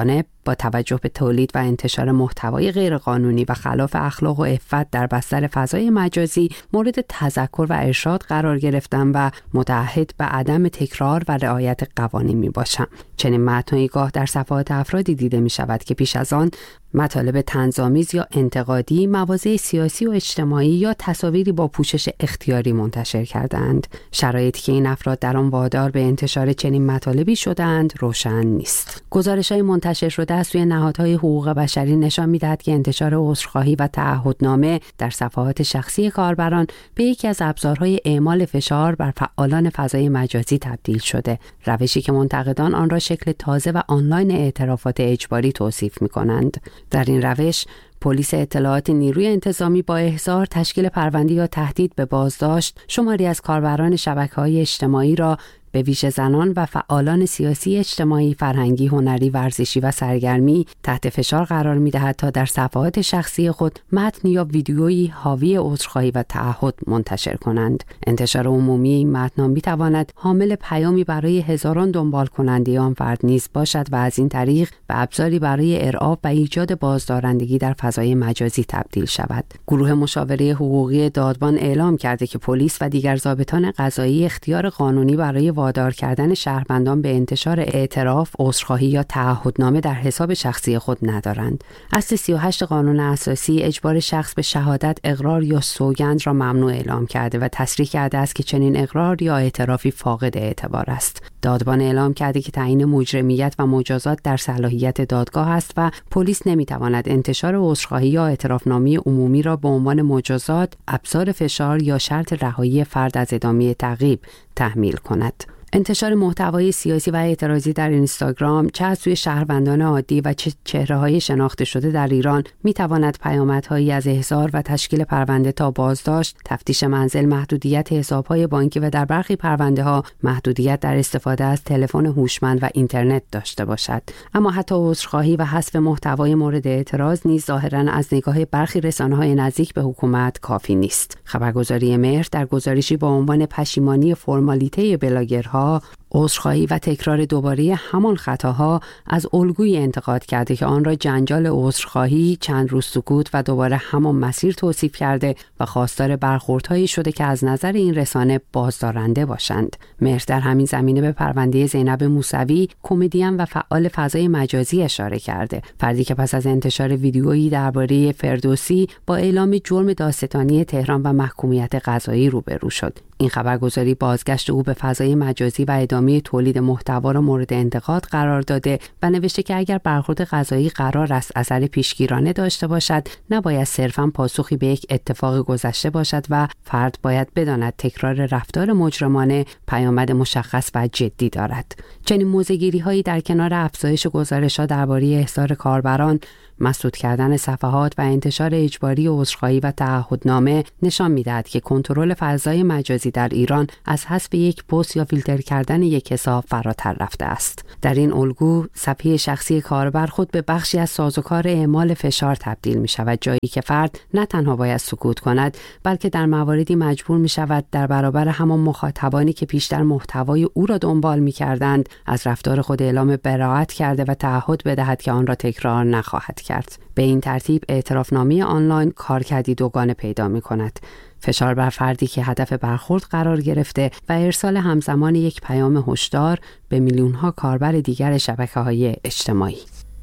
با توجه به تولید و انتشار محتوای غیرقانونی و خلاف اخلاق و عفت در بستر فضای مجازی مورد تذکر و ارشاد قرار گرفتم و متعهد به عدم تکرار و رعایت قوانین می باشم. چنین متنی گاه در صفحات افرادی دیده می شود که پیش از آن مطالب طنزآمیز یا انتقادی، مواضع سیاسی و اجتماعی یا تصاویری با پوشش اختیاری منتشر کردند. شرایطی که این افراد در آن وادار به انتشار چنین مطالبی شدند روشن نیست. گزارش‌های منتشر شده از سوی نهادهای حقوق بشری نشان می‌دهد که انتشار عذرخواهی و تعهدنامه در صفحات شخصی کاربران به یکی از ابزارهای اعمال فشار بر فعالان فضای مجازی تبدیل شده، روشی که منتقدان آن را شکل تازه و آنلاین اعترافات اجباری توصیف می‌کنند. در این روش پلیس اطلاعات نیروی انتظامی با احضار، تشکیل پرونده یا تهدید به بازداشت شماری از کاربران شبکه‌های اجتماعی را به ویژه زنان و فعالان سیاسی، اجتماعی، فرهنگی، هنری، ورزشی و سرگرمی تحت فشار قرار می‌دهد تا در صفحات شخصی خود متن یا ویدیویی حاوی عذرخواهی و تعهد منتشر کنند. انتشار عمومی این متن می‌تواند حامل پیامی برای هزاران دنبال کننده آن فرد نیز باشد و از این طریق به ابزاری برای ارعاب و ایجاد بازدارندگی در فضای مجازی تبدیل شود. گروه مشاوره حقوقی دادبان اعلام کرده که پلیس و دیگر ضابطان قضایی اختیار قانونی برای وادار کردن شهروندان به انتشار اعتراف، عذرخواهی یا تعهدنامه در حساب شخصی خود ندارند. اصل سی و هشت قانون اساسی اجبار شخص به شهادت، اقرار یا سوگند را ممنوع اعلام کرده و تصریح کرده است که چنین اقرار یا اعترافی فاقد اعتبار است. دادبان اعلام کرده که تعیین مجرمیت و مجازات در صلاحیت دادگاه است و پلیس نمیتواند انتشار عذرخواهی یا اعترافنامه عمومی را به عنوان مجازات، ابزار فشار یا شرط رهایی فرد از ادامه تعقیب تحمیل کند. انتشار محتوای سیاسی و اعتراضی در اینستاگرام چه از سوی شهروندان عادی و چه چهره‌های شناخته شده در ایران می‌تواند پیامدهایی از احضار و تشکیل پرونده تا بازداشت، تفتیش منزل، محدودیت حساب‌های بانکی و در برخی پرونده‌ها محدودیت در استفاده از تلفن هوشمند و اینترنت داشته باشد. اما حتی عذرخواهی و حذف محتوای مورد اعتراض نیز ظاهراً از نگاه برخی رسانه‌های نزدیک به حکومت کافی نیست. خبرگزاری مهر در گزارشی با عنوان پشیمانی فرمالیته بلاگرها، عذرخواهی و تکرار دوباره همان خطاها از الگویی انتقاد کرده که آن را جنجال عذرخواهی، چند روز سکوت و دوباره همان مسیر توصیف کرده و خواستار برخوردهایی شده که از نظر این رسانه بازدارنده باشند. مهر در همین زمینه به پرونده زینب موسوی، کمدین و فعال فضای مجازی اشاره کرده، فردی که پس از انتشار ویدیویی درباره فردوسی با اعلام جرم دادستانی تهران و محکومیت قضایی روبرو شد. این خبرگزاری بازگشت او به فضای مجازی و ادامه تولید محتوا را مورد انتقاد قرار داده و نوشته که اگر برخورد قضایی قرار است اثر پیشگیرانه داشته باشد، نباید صرفاً پاسخی به یک اتفاق گذشته باشد و فرد باید بداند تکرار رفتار مجرمانه پیامد مشخص و جدی دارد. چنین موضع‌گیری‌هایی در کنار افزایش گزارش‌ها درباره احضار کاربران، مسدود کردن صفحات و انتشار اجباری عذرخواهی و تعهدنامه نشان می‌دهد که کنترل فضای مجازی در ایران از حذف یک پست یا فیلتر کردن یک حساب فراتر رفته است. در این الگو صفحه شخصی کاربر خود به بخشی از سازوکار اعمال فشار تبدیل می‌شود، جایی که فرد نه تنها باید سکوت کند، بلکه در مواردی مجبور می‌شود در برابر همان مخاطبانی که پیشتر محتوای او را دنبال می‌کردند از رفتار خود اعلام براءت کرده و تعهد بدهد که آن را تکرار نخواهد کرد. به این ترتیب اعترافنامه آنلاین کارکردی دوگانه پیدا می‌کند: فشار بر فردی که هدف برخورد قرار گرفته و ارسال همزمان یک پیام هشدار به میلیون‌ها کاربر دیگر شبکه‌های اجتماعی.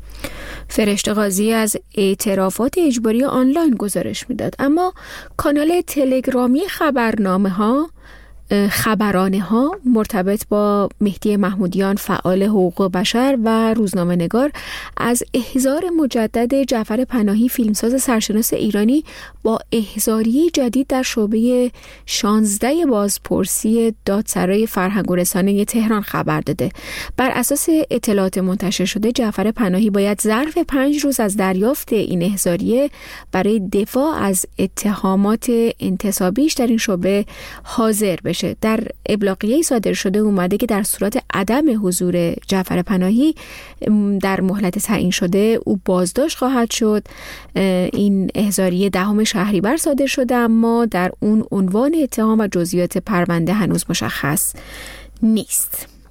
فرشته قاضی از اعترافات اجباری آنلاین گزارش میداد، اما کانال تلگرامی خبرنامه‌ها خبرانه ها مرتبط با مهدی محمودیان، فعال حقوق بشر و روزنامه نگار، از احضار مجدد جعفر پناهی، فیلمساز سرشناس ایرانی، با احضاریه جدید در شعبه شانزده بازپرسی دادسرای فرهنگ و رسانه تهران خبر داده. بر اساس اطلاعات منتشر شده، جعفر پناهی باید ظرف پنج روز از دریافت این احضاریه برای دفاع از اتهامات انتصابیش در این شعبه حاضر بشه. در ابلاغیه‌ای صادر شده اومده که در صورت عدم حضور جعفر پناهی در مهلت تعیین شده او بازداشت خواهد شد. این احضاریه دهم شهریور صادر شده، اما در اون عنوان اتهام و جزئیات پرونده هنوز مشخص نیست.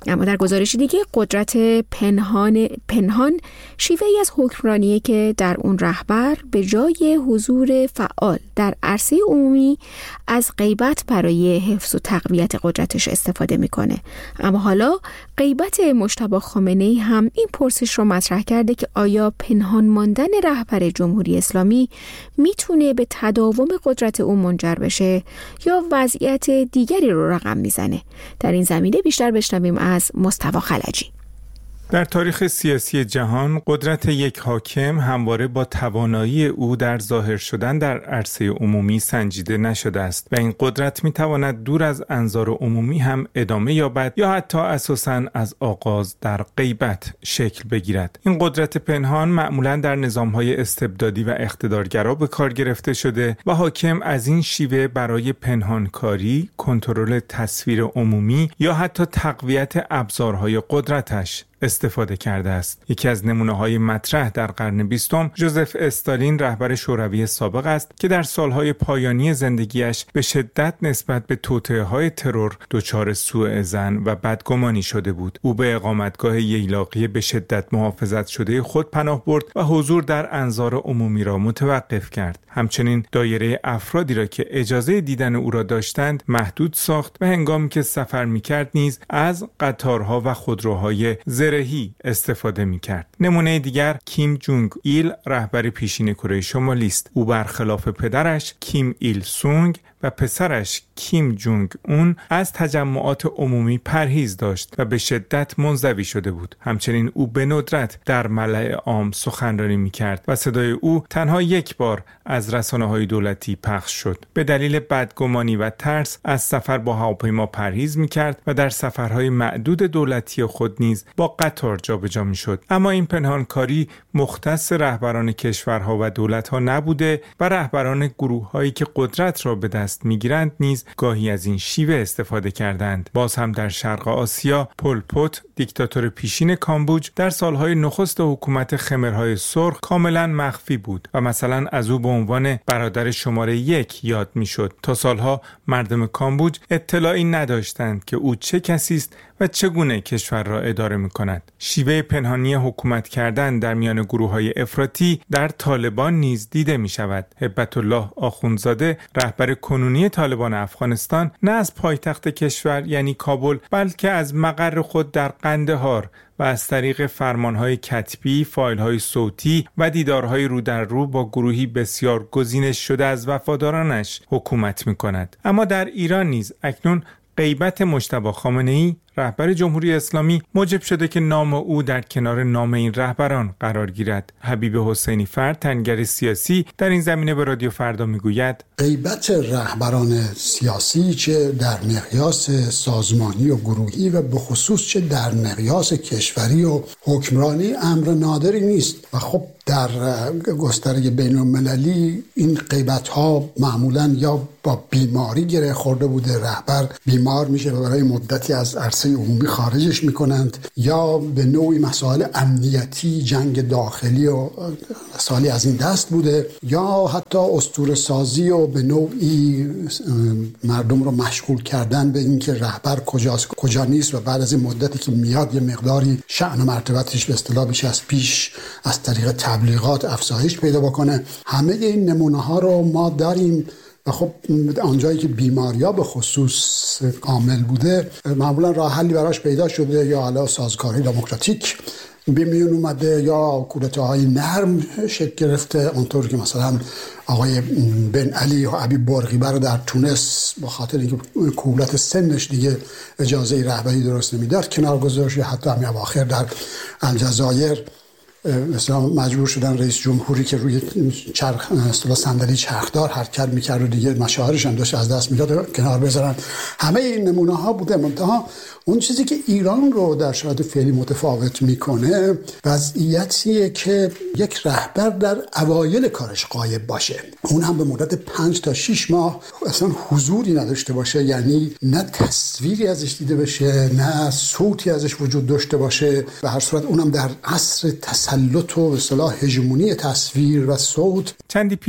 اما در گزارش دیگه قدرت پنهان پنهان شیوهی از حکمرانیه که در اون رهبر به جای حضور فعال در عرصه عمومی از غیبت برای حفظ و تقویت قدرتش استفاده میکنه. اما حالا غیبت مجتبی خامنه‌ای هم این پرسش رو مطرح کرده که آیا پنهان ماندن رهبر جمهوری اسلامی میتونه به تداوم قدرت او منجر بشه یا وضعیت دیگری رو رقم میزنه؟ در این زمینه بیشتر بشنویم از مصطفی خلجی. در تاریخ سیاسی جهان قدرت یک حاکم همواره با توانایی او در ظاهر شدن در عرصه عمومی سنجیده نشده است و این قدرت میتواند دور از انظار عمومی هم ادامه یابد یا حتی اساساً از آغاز در غیبت شکل بگیرد. این قدرت پنهان معمولاً در نظام‌های استبدادی و اقتدارگرا به کار گرفته شده و حاکم از این شیوه برای پنهانکاری، کنترل تصویر عمومی یا حتی تقویت ابزارهای قدرتش استفاده کرده است. یکی از نمونه‌های مطرح در قرن بیستم ژوزف استالین رهبر شوروی سابق است که در سالهای پایانی زندگیش به شدت نسبت به توطئه‌های ترور دچار سوء ظن و بدگمانی شده بود. او به اقامتگاه ییلاقی به شدت محافظت شده خود پناه برد و حضور در انظار عمومی را متوقف کرد. همچنین دایره افرادی را که اجازه دیدن او را داشتند محدود ساخت و هنگامی که سفر می‌کرد نیز از قطارها و خودروهای زرهی استفاده می‌کرد. نمونه دیگر کیم جونگ ایل رهبر پیشین کره شمالی است. او برخلاف پدرش کیم ایل سونگ و پسرش کیم جونگ اون از تجمعات عمومی پرهیز داشت و به شدت منزوی شده بود. همچنین او به ندرت در ملأ عام سخنرانی می‌کرد و صدای او تنها یک بار از رسانه‌های دولتی پخش شد. به دلیل بدگمانی و ترس از سفر با هواپیما پرهیز می‌کرد و در سفرهای معدود دولتی خود نیز با قطار جابجا می‌شد. اما این پنهانکاری مختص رهبران کشورها و دولت‌ها نبوده و رهبران گروه‌هایی که قدرت را به دست می‌گیرند نیز گاهی از این شیوه استفاده کردند. باز هم در شرق آسیا پل پوت دیکتاتور پیشین کامبوج در سالهای نخست حکومت خمرهای سرخ کاملا مخفی بود و مثلا از او به عنوان برادر شماره یک یاد میشد. تا سالها مردم کامبوج اطلاعی نداشتند که او چه کسی است و چگونه کشور را اداره می‌کند. شیوه پنهانی حکومت کردن در میان گروه‌های افراطی در طالبان نیز دیده می‌شود. هبت الله آخوندزاده رهبر کنونی طالبان افغانستان نه از پایتخت کشور یعنی کابل بلکه از مقر خود در قندهار و از طریق فرمانهای کتبی، فایل‌های صوتی و دیدارهای رو در رو با گروهی بسیار گزینش شده از وفادارانش حکومت می‌کند. اما در ایران نیز اکنون غیبت مجتبی خامنه‌ای رهبر جمهوری اسلامی موجب شده که نام او در کنار نام این رهبران قرار گیرد. حبیب حسینی فر تنگر سیاسی در این زمینه به رادیو فردا میگوید غیبت رهبران سیاسی چه در مقیاس سازمانی و گروهی و به خصوص چه در مقیاس کشوری و حکمرانی امر نادری نیست و خب در گستره بین المللی این غیبت ها معمولا یا با بیماری گره خورده بوده، رهبر بیمار میشه و برای مدتی از عرصه عمومی خارجش میکنند، یا به نوعی مسائل امنیتی، جنگ داخلی و مسائلی از این دست بوده، یا حتی اسطوره سازی و به نوعی مردم رو مشغول کردن به اینکه رهبر کجاست کجا نیست و بعد از این مدتی که میاد یه مقداری شأن و مرتبتش به اصطلاح بیش از پیش از طریق تبلیغات افزایش پیدا بکنه. همه این نمونه ها رو ما داریم و خب آنجایی که بیماریا به خصوص کامل بوده معمولا راه حلی براش پیدا شده، یا علا سازگاری دموکراتیک به میون اومده یا کودتاهای نرم شکل گرفته، اونطور که مثلا آقای بن علی و ابی برقیبه رو در تونس با خاطر اینکه کولت سنش دیگه اجازه رهبری درست نمیداد کنار گذاشت، یا حتی همین اواخر در الجزایر مثلا مجبور شدن رئیس جمهوری که روی چرخ اصطلاح صندلی چرخدار حرکت میکرد و دیگه مشاورش هم داشت از دست میداد کنار بذارن. همه این نمونه ها بوده. منتها اون چیزی که ایران رو در شرایط فعلی متفاوت میکنه وضعیتیه که یک رهبر در اوایل کارش غایب باشه، اون هم به مدت پنج تا شش ماه اصلا حضوری نداشته باشه، یعنی نه تصویری ازش دیده بشه نه صوتی ازش وجود داشته باشه. به هر صورت اونم در عصر تسلط و به اصطلاح هژمونی تصویر و صوت. چندی پیش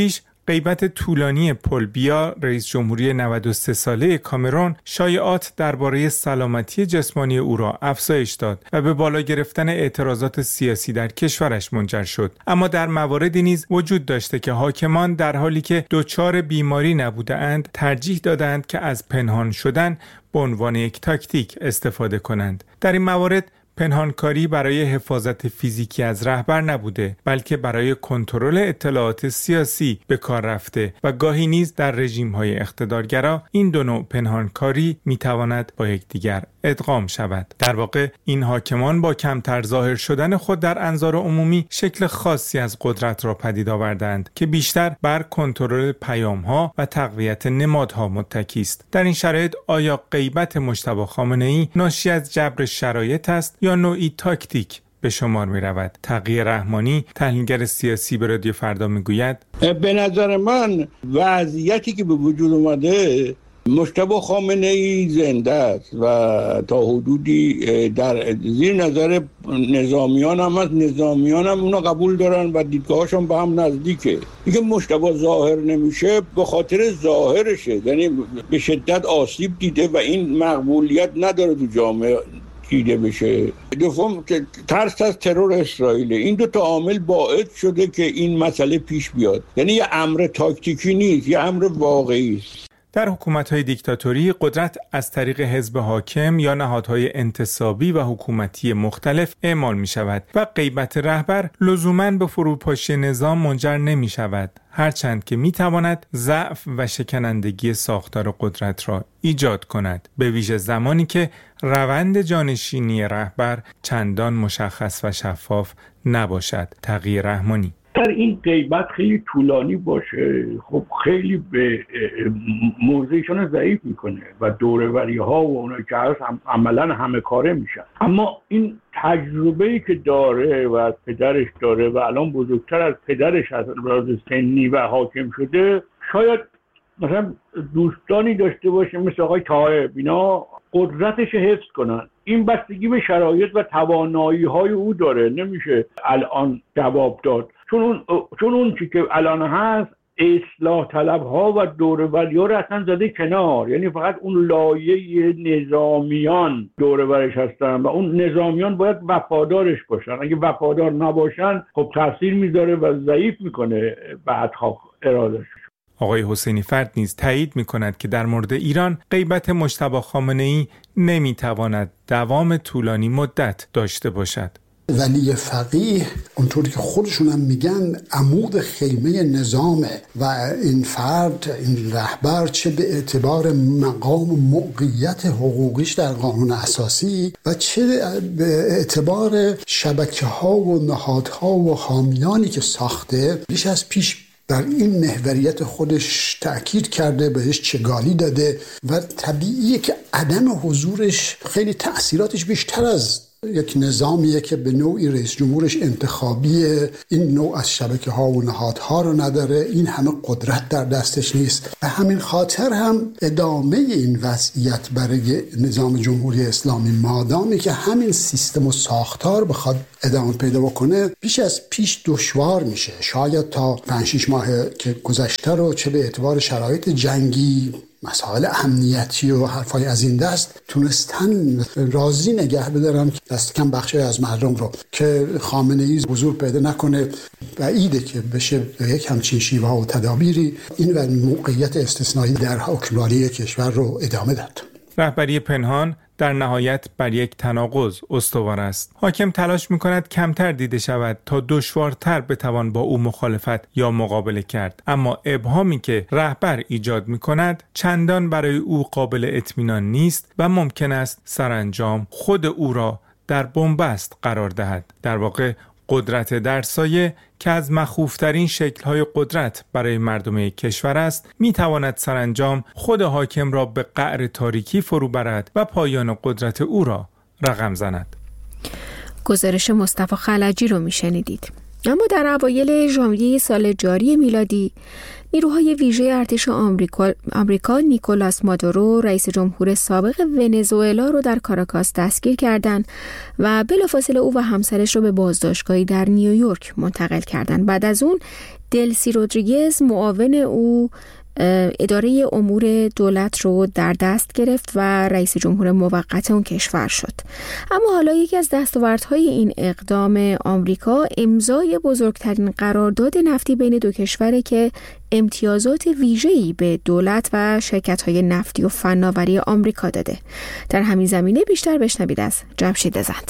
غیبت طولانی پل بیا، رئیس جمهوری نود و سه ساله کامرون، شایعات درباره سلامتی جسمانی او را افزایش داد و به بالا گرفتن اعتراضات سیاسی در کشورش منجر شد. اما در مواردی نیز وجود داشته که حاکمان در حالی که دچار بیماری نبوده‌اند ترجیح دادند که از پنهان شدن به عنوان یک تاکتیک استفاده کنند. در این موارد پنهانکاری برای حفاظت فیزیکی از رهبر نبوده، بلکه برای کنترل اطلاعات سیاسی به کار رفته و گاهی نیز در رژیم‌های اقتدارگرا این دو نوع پنهانکاری می‌تواند با یکدیگر ادغام شود. در واقع این حاکمان با کمتر ظاهر شدن خود در انظار عمومی شکل خاصی از قدرت را پدید آوردند که بیشتر بر کنترل پیام‌ها و تقویت نمادها متکی است. در این شرایط آیا غیبت مجتبی خامنه‌ای ناشی از جبر شرایط است یا نوعی تاکتیک به شمار می رود؟ تقی رحمانی، تحلیلگر سیاسی، به رادیو فردا می گوید به نظر من وضعیتی که به وجود اومده، مجتبی خامنه‌ای زنده است و تا حدودی در زیر نظر نظامیان هم از نظامیان هم اونا قبول دارن و دیدگاهاشون به هم نزدیکه. اینکه مجتبی ظاهر نمیشه به خاطر ظاهرشه، یعنی به شدت آسیب دیده و این مقبولیت نداره تو جامعه دیده بشه. دوم که ترس از ترور اسرائیل. این دو تا عامل باعث شده که این مسئله پیش بیاد. یعنی یه امر تاکتیکی نیست، یه امر واقعی است. در حکومت‌های دیکتاتوری قدرت از طریق حزب حاکم یا نهادهای انتصابی و حکومتی مختلف اعمال می‌شود و غیبت رهبر لزوماً به فروپاشی نظام منجر نمی‌شود، هرچند که می‌تواند ضعف و شکنندگی ساختار قدرت را ایجاد کند، به ویژه زمانی که روند جانشینی رهبر چندان مشخص و شفاف نباشد. تقی رحمانی: در این غیبت خیلی طولانی باشه، خب خیلی به موضعشون ضعیف میکنه و دوره‌وری ها و اونایی که هست هم عملا همه کاره میشن. اما این تجربه‌ای که داره و از پدرش داره و الان بزرگتر از پدرش از راز سنی و حاکم شده، شاید مثلا دوستانی داشته باشه مثل آقای طاهر، اینا قدرتش حفظ کنن. این بستگی به شرایط و توانایی های او داره، نمیشه الان جواب داد، چون اون چون اون چی که الان هست اصلاح طلب ها و دوروری ها رو اصلا زده کنار. یعنی فقط اون لایه نظامیان دورورش هستن و اون نظامیان باید وفادارش باشن. اگه وفادار نباشن خب تاثیر میذاره و ضعیف میکنه بعدها ارادش. آقای حسینی فرد نیز تایید می‌کند که در مورد ایران غیبت مجتبی خامنه‌ای نمی‌تواند دوام طولانی مدت داشته باشد. ولی فقیه اونطوری که خودشون هم میگن عمود خیمه نظامه و این فرد، این رهبر، چه به اعتبار مقام و موقعیت حقوقیش در قانون اساسی و چه به اعتبار شبکه‌ها و نهادها و حامیانی که ساخته، بیش از پیش در این محوریت خودش تأکید کرده، بهش چگالی داده و طبیعیه که عدم حضورش خیلی تأثیراتش بیشتر از یک نظامیه که به نوعی رئیس جمهورش انتخابیه، این نوع از شبکه ها و نهادها رو نداره، این همه قدرت در دستش نیست. به همین خاطر هم ادامه این وضعیت برای نظام جمهوری اسلامی، مادامی که همین سیستم و ساختار بخواد ادامه پیدا بکنه، بیش از پیش دشوار میشه. شاید تا پنج شش ماه که گذشته رو چه به اعتبار شرایط جنگی، مسائل امنیتی و حرفای از این دست تونستن راضی نگه بدارن دست کم بخشی از مردم رو که خامنه‌ای حضور پیدا نکنه. بعیده که بشه یک همچین شیوه و تدابیری این و موقعیت استثنایی در حکمرانی کشور رو ادامه داد. رهبری پنهان در نهایت بر یک تناقض استوار است. حاکم تلاش می‌کند کمتر دیده شود تا دشوارتر بتوان با او مخالفت یا مقابله کرد، اما ابهامی که رهبر ایجاد می‌کند چندان برای او قابل اطمینان نیست و ممکن است سرانجام خود او را در بنبست قرار دهد. در واقع قدرت در سایه که از مخوفترین شکل‌های قدرت برای مردم کشور است، می‌تواند سرانجام خود حاکم را به قعر تاریکی فرو برد و پایان قدرت او را رقم زند. گزارش مصطفی خلجی رو میشنیدید. اما در اوایل ژانویه سال جاری میلادی نیروهای ویژه ارتش آمریکا, آمریکا نیکولاس مادورو رئیس جمهور سابق ونزوئلا رو در کاراکاس دستگیر کردند و بلافاصله او و همسرش رو به بازداشتگاهی در نیویورک منتقل کردند. بعد از اون دلسی رودریگز معاون او اداره امور دولت رو در دست گرفت و رئیس جمهور موقت اون کشور شد. اما حالا یکی از دستاوردهای این اقدام آمریکا امضای بزرگترین قرارداد نفتی بین دو کشوره که امتیازات ویژه‌ای به دولت و شرکت‌های نفتی و فناوری آمریکا داده. در همین زمینه بیشتر بشنوید از جمشید زند.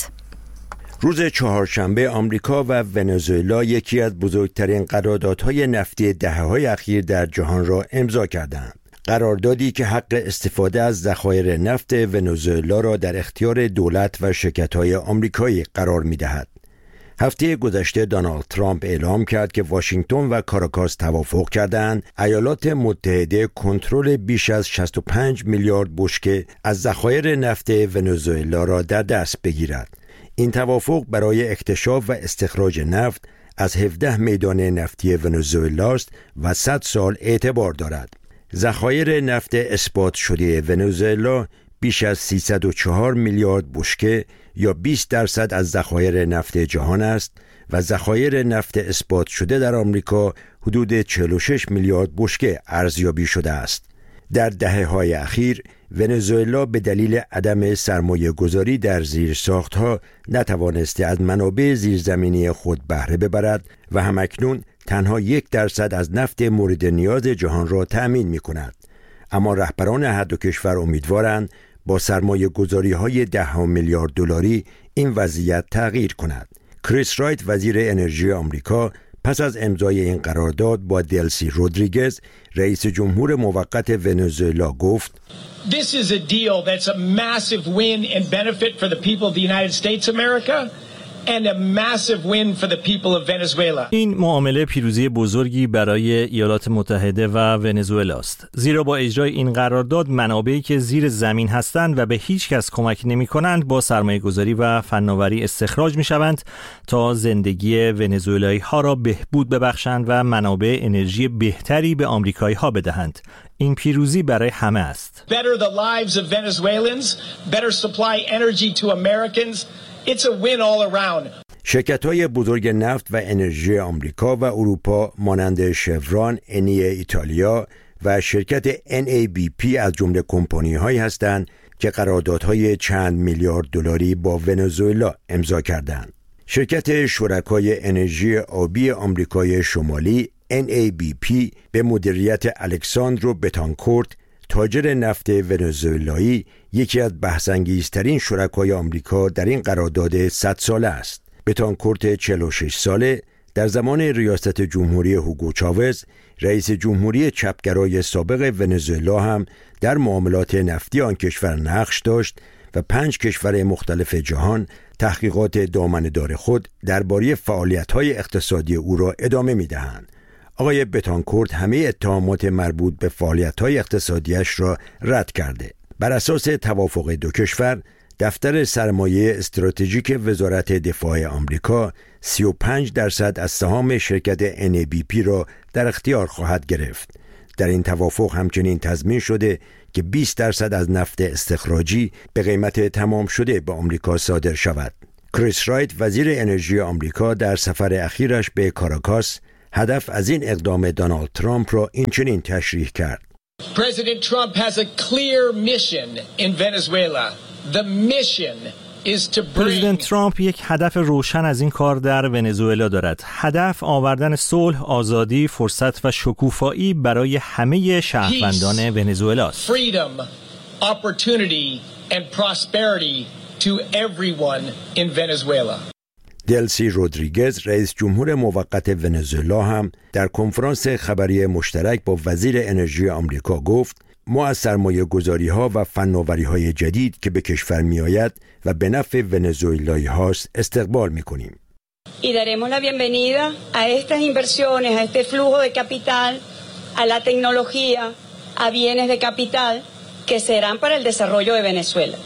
روز چهارشنبه آمریکا و ونزوئلا یکی از بزرگترین قراردادهای نفتی دهه‌های اخیر در جهان را امضا کردند. قراردادی که حق استفاده از ذخایر نفت ونزوئلا را در اختیار دولت و شرکت‌های آمریکایی قرار می‌دهد. هفته گذشته دونالد ترامپ اعلام کرد که واشنگتن و کاراکاس توافق کردند ایالات متحده کنترل بیش از شصت و پنج میلیارد بشکه از ذخایر نفت ونزوئلا را در دست بگیرد. این توافق برای اکتشاف و استخراج نفت از هفده میدان نفتی ونزوئلا است و صد سال اعتبار دارد. ذخایر نفت اثبات شده ونزوئلا بیش از سیصد و چهار میلیارد بشکه یا بیست درصد از ذخایر نفت جهان است و ذخایر نفت اثبات شده در آمریکا حدود چهل و شش میلیارد بشکه ارزیابی شده است. در دهه‌های اخیر ونزوئلا به دلیل عدم سرمایه گذاری در زیرساختها نتوانسته از منابع زیرزمینی خود بهره ببرد و همکنون تنها یک درصد از نفت مورد نیاز جهان را تأمین می کند. اما رهبران هر دو کشور امیدوارند با سرمایه گذاری های ده میلیارد دلاری این وضعیت تغییر کند. کریس رایت وزیر انرژی آمریکا پس از امضای این قرارداد با دلسی رودریگز رئیس جمهور موقت ونزوئلا گفت This is a deal that's a massive win and benefit for the people of the United States of America and a massive win for the people of Venezuela. این معامله پیروزی بزرگی برای ایالات متحده و ونزوئلا است. زیرا با اجرای این قرارداد منابعی که زیر زمین هستند و به هیچ کس کمک نمی‌کنند با سرمایه‌گذاری و فناوری استخراج می‌شوند تا زندگی ونزوئلایی‌ها را بهبود ببخشند و منابع انرژی بهتری به آمریکایی‌ها بدهند. این پیروزی برای همه است. Better the lives of Venezuelans, better supply energy to Americans. It's a win all around. شرکت‌های بزرگ نفت و انرژی آمریکا و اروپا مانند شفران، انی ایتالیا و شرکت ان ای بی پی از جمله کمپانی‌هایی هستند که قراردادهای چند میلیارد دلاری با ونزوئلا امضا کردند. شرکت شرکای انرژی آبی آمریکای شمالی ان ای بی پی به مدیریت الکساندرو بتانکورت تاجر نفت ونزوئلایی یکی از بحث‌انگیزترین شرکای آمریکا در این قرارداد صد ساله است. بتانکورت چهل و شش ساله در زمان ریاست جمهوری هوگو چاوز رئیس جمهوری چپگرای سابق ونزوئلا هم در معاملات نفتی آن کشور نقش داشت و پنج کشور مختلف جهان تحقیقات دامنه‌دار خود درباره فعالیت‌های اقتصادی او را ادامه می‌دهند. آقای بتانکورت همه اتهامات مربوط به فعالیت‌های اقتصادیش را رد کرده. بر اساس توافق دو کشور، دفتر سرمایه استراتژیک وزارت دفاع آمریکا سی و پنج درصد از سهام شرکت ان ای بی پی را در اختیار خواهد گرفت. در این توافق همچنین تضمین شده که بیست درصد از نفت استخراجی به قیمت تمام شده به آمریکا صادر شود. کریس رایت وزیر انرژی آمریکا در سفر اخیرش به کاراکاس هدف از این اقدام دونالد ترامپ را این چنین تشریح کرد. President Trump has a clear mission in Venezuela. The mission is to bring پرزیدنت ترامپ یک هدف روشن از این کار در ونزوئلا دارد. هدف آوردن صلح، آزادی، فرصت و شکوفایی برای همه شهروندان ونزوئلا است. Freedom, opportunity and prosperity to everyone in Venezuela. دلسی رودریگز رئیس جمهور موقت ونزوئلا هم در کنفرانس خبری مشترک با وزیر انرژی آمریکا گفت ما از سرمایه گذاری ها و فناوری های جدید که به کشور می آید و به نفع ونزوئلایی هاست استقبال می کنیم. Y daremos la bienvenida a estas inversiones, a este flujo de capital, a la tecnología, a bienes de capital que serán para el desarrollo de Venezuela.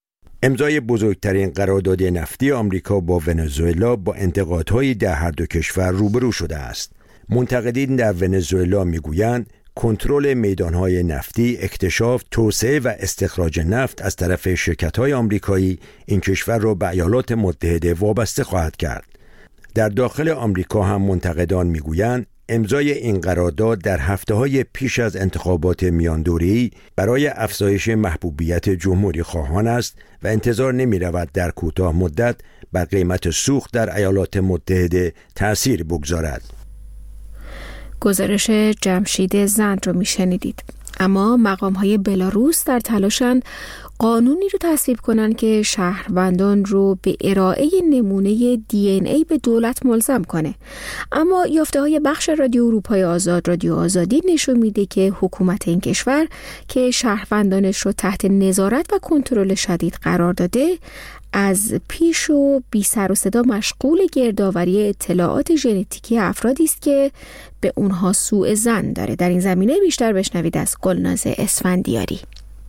امضای بزرگترین قرارداد نفتی آمریکا با ونزوئلا با انتقادهای در هر دو کشور روبرو شده است. منتقدین در ونزوئلا میگویند کنترل میدانهای نفتی، اکتشاف، توسعه و استخراج نفت از طرف شرکت‌های آمریکایی این کشور را به ایالات متحده وابسته خواهد کرد. در داخل آمریکا هم منتقدان میگویند امضای این قرارداد در هفته‌های پیش از انتخابات میاندوره‌ای برای افزایش محبوبیت جمهوری خواهان است و انتظار نمی‌رود در کوتاه مدت بر قیمت سوخت در ایالات متحده تأثیر بگذارد. گزارش جمشید زند رو میشنیدید. اما مقام‌های بلاروس در تلاشند قانونی رو تصویب کنند که شهروندان رو به ارائه نمونه دی ان ای به دولت ملزم کنه. اما یافته‌های بخش رادیو اروپای آزاد، رادیو آزادی نشون میده که حکومت این کشور که شهروندانش رو تحت نظارت و کنترل شدید قرار داده، از پیش و بی سر و صدا مشغول گردآوری اطلاعات ژنتیکی افرادی است که به اونها سوء ظن داره. در این زمینه بیشتر بشنوید از گلناز اسفندیاری.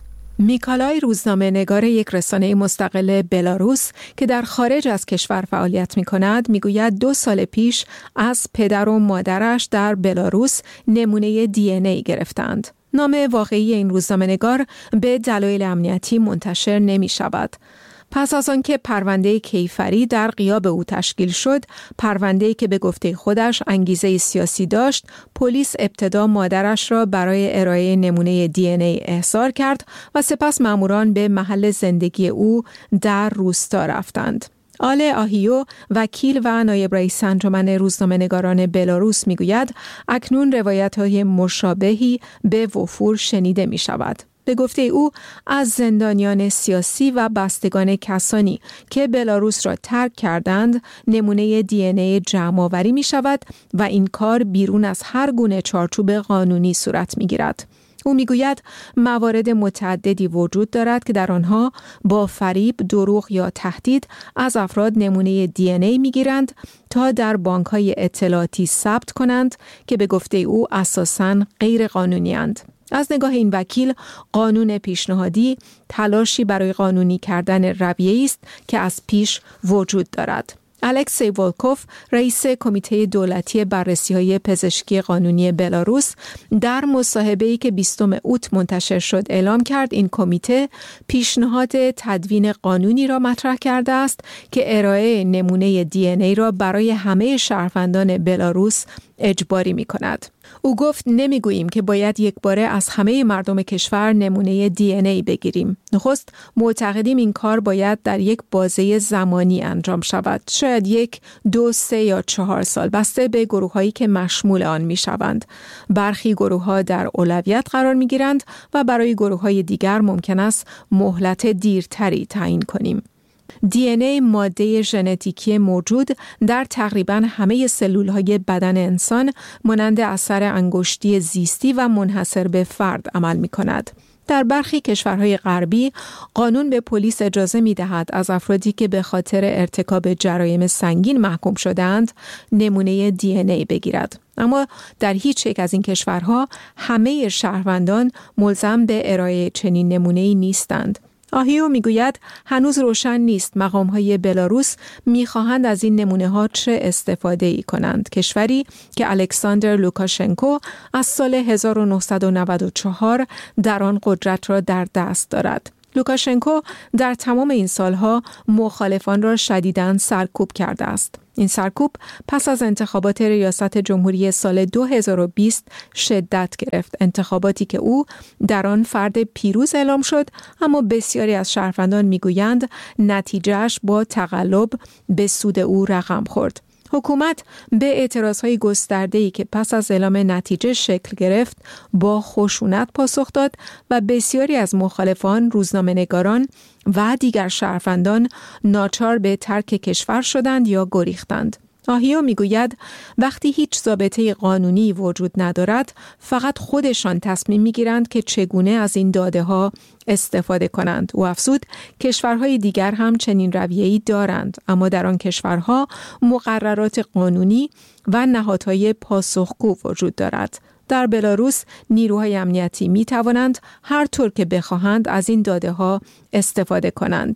میکالای روزنامه نگار یک رسانه مستقل بلاروس که در خارج از کشور فعالیت می کند می گوید دو سال پیش از پدر و مادرش در بلاروس نمونه دی ان ای گرفتند. نام واقعی این روزنامه نگار به دلایل امنیتی منتشر نمی شود. پس از آنکه پرونده کیفری در غیاب او تشکیل شد، پرونده‌ای که به گفته خودش انگیزه سیاسی داشت، پلیس ابتدا مادرش را برای ارائه نمونه دی ان ای احضار کرد و سپس ماموران به محل زندگی او در روستا رفتند. آله آهیو، وکیل و نایب رئیس انجمن روزنامه‌نگاران بلاروس میگوید اکنون روایت‌های مشابهی به وفور شنیده می‌شود. به گفته او از زندانیان سیاسی و بستگان کسانی که بلاروس را ترک کردند نمونه دی ان ای جمع‌آوری می شود و این کار بیرون از هر گونه چارچوب قانونی صورت می گیرد. او می گوید موارد متعددی وجود دارد که در آنها با فریب، دروغ یا تهدید از افراد نمونه دی ان ای می گیرند تا در بانک‌های اطلاعاتی ثبت کنند که به گفته او اساساً غیر قانونی اند. از نگاه این وکیل، قانون پیشنهادی تلاشی برای قانونی کردن رویه‌ای است که از پیش وجود دارد. الکسی ولکوف، رئیس کمیته دولتی بررسی‌های پزشکی قانونی بلاروس، در مصاحبه‌ای که بیستم اوت منتشر شد اعلام کرد این کمیته پیشنهاد تدوین قانونی را مطرح کرده است که ارائه نمونه دی ان ای را برای همه شهروندان بلاروس اجباری می‌کند. او گفت نمیگوییم که باید یک باره از همه مردم کشور نمونه دی ان ای بگیریم. نخست معتقدیم این کار باید در یک بازه زمانی انجام شود. شاید یک، دو، سه یا چهار سال بسته به گروه‌هایی که مشمول آن می‌شوند. برخی گروه‌ها در اولویت قرار می‌گیرند و برای گروه‌های دیگر ممکن است مهلت دیرتری تعیین کنیم. دی ان ای ماده ژنتیکی موجود در تقریباً همه سلول‌های بدن انسان مانند اثر انگشتی زیستی و منحصر به فرد عمل می‌کند. در برخی کشورهای غربی قانون به پلیس اجازه می‌دهد از افرادی که به خاطر ارتکاب جرایم سنگین محکوم شده‌اند نمونه دی ان ای بگیرد. اما در هیچ یک از این کشورها همه شهروندان ملزم به ارائه چنین نمونه‌ای نیستند. آهیو میگوید هنوز روشن نیست مقام‌های بلاروس می‌خواهند از این نمونه‌ها چه استفاده‌ای کنند. کشوری که الکساندر لوکاشنکو از سال هزار و نهصد و نود و چهار در آن قدرت را در دست دارد. لوکاشنکو در تمام این سالها مخالفان را شدیداً سرکوب کرده است. این سرکوب پس از انتخابات ریاست جمهوری سال دو هزار و بیست شدت گرفت. انتخاباتی که او در آن فرد پیروز اعلام شد، اما بسیاری از شهروندان میگویند نتیجهش با تقلب به سود او رقم خورد. حکومت به اعتراضهای گسترده‌ای که پس از اعلام نتیجه شکل گرفت با خشونت پاسخ داد و بسیاری از مخالفان، روزنامه‌نگاران و دیگر شهروندان ناچار به ترک کشور شدند یا گریختند. آهیو میگوید وقتی هیچ ضابطه قانونی وجود ندارد، فقط خودشان تصمیم میگیرند که چگونه از این داده ها استفاده کنند. او افزود کشورهای دیگر هم چنین رویه‌ای دارند، اما در آن کشورها مقررات قانونی و نهادهای پاسخگو وجود دارد. در بلاروس نیروهای امنیتی می توانند هر طور که بخواهند از این داده ها استفاده کنند.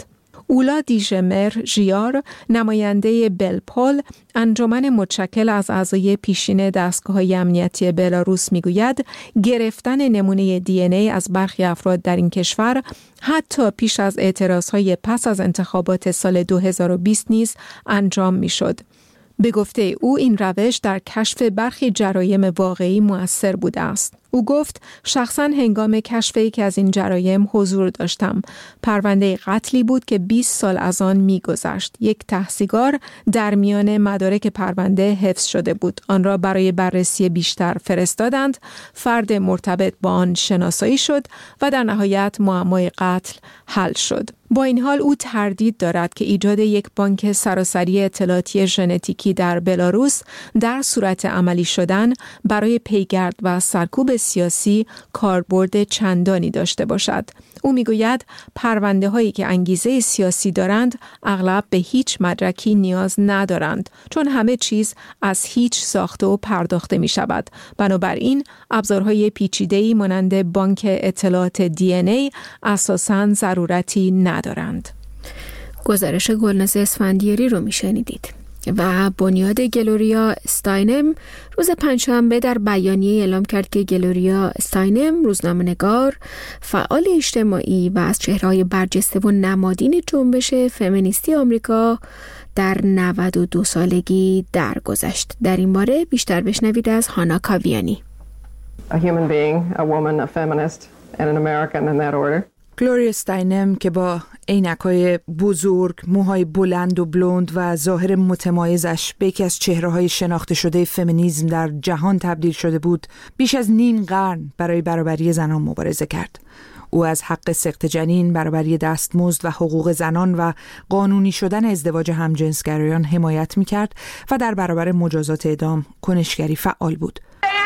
اولا دیژمر ژیار، نماینده بلپول، انجمن متشکل از اعضای پیشین دستگاه‌های امنیتی بلاروس میگوید گرفتن نمونه دی ان ای از برخی افراد در این کشور حتی پیش از اعتراضهای پس از انتخابات سال دو هزار و بیست نیز انجام میشد. به گفته او این روش در کشف برخی جرایم واقعی مؤثر بوده است. او گفت شخصاً هنگام کشف یکی از این جرایم حضور داشتم. پرونده قتلی بود که بیست سال از آن می‌گذشت. یک تحصیلگر در میان مدارک پرونده حفظ شده بود. آن را برای بررسی بیشتر فرستادند. فرد مرتبط با آن شناسایی شد و در نهایت معمای قتل حل شد. با این حال او تردید دارد که ایجاد یک بانک سراسری اطلاعاتی ژنتیکی در بلاروس در صورت عملی شدن برای پیگرد و سرکوب سیاسی کاربرد چندانی داشته باشد. او میگوید پرونده هایی که انگیزه سیاسی دارند اغلب به هیچ مدرکی نیاز ندارند چون همه چیز از هیچ ساخته و پرداخته می شود. بنابراین ابزارهای پیچیده‌ای مانند بانک اطلاعات دی ان ای اساساً ضرورتی ندارند. گزارش گلناز اسفندیاری رو می شنیدید. و بنیاد گلوریا استاینم روز پنجشنبه در بیانیه اعلام کرد که گلوریا استاینم روزنامه‌نگار، فعال اجتماعی و از چهره‌های برجسته و نمادین جنبش فمینیستی آمریکا در نود و دو سالگی درگذشت. در این باره بیشتر بشنوید از هانا کاویانی. A human being, a woman, a feminist and an American in that order. گلوریا استاینم که با عینک‌های بزرگ، موهای بلند و بلوند و ظاهر متمایزش به یکی از چهره‌های شناخته شده فمینیسم در جهان تبدیل شده بود، بیش از نیم قرن برای برابری زنان مبارزه کرد. او از حق سقط جنین، برابری دستمزد و حقوق زنان و قانونی شدن ازدواج همجنسگرایان حمایت می‌کرد و در برابر مجازات اعدام کنشگری فعال بود.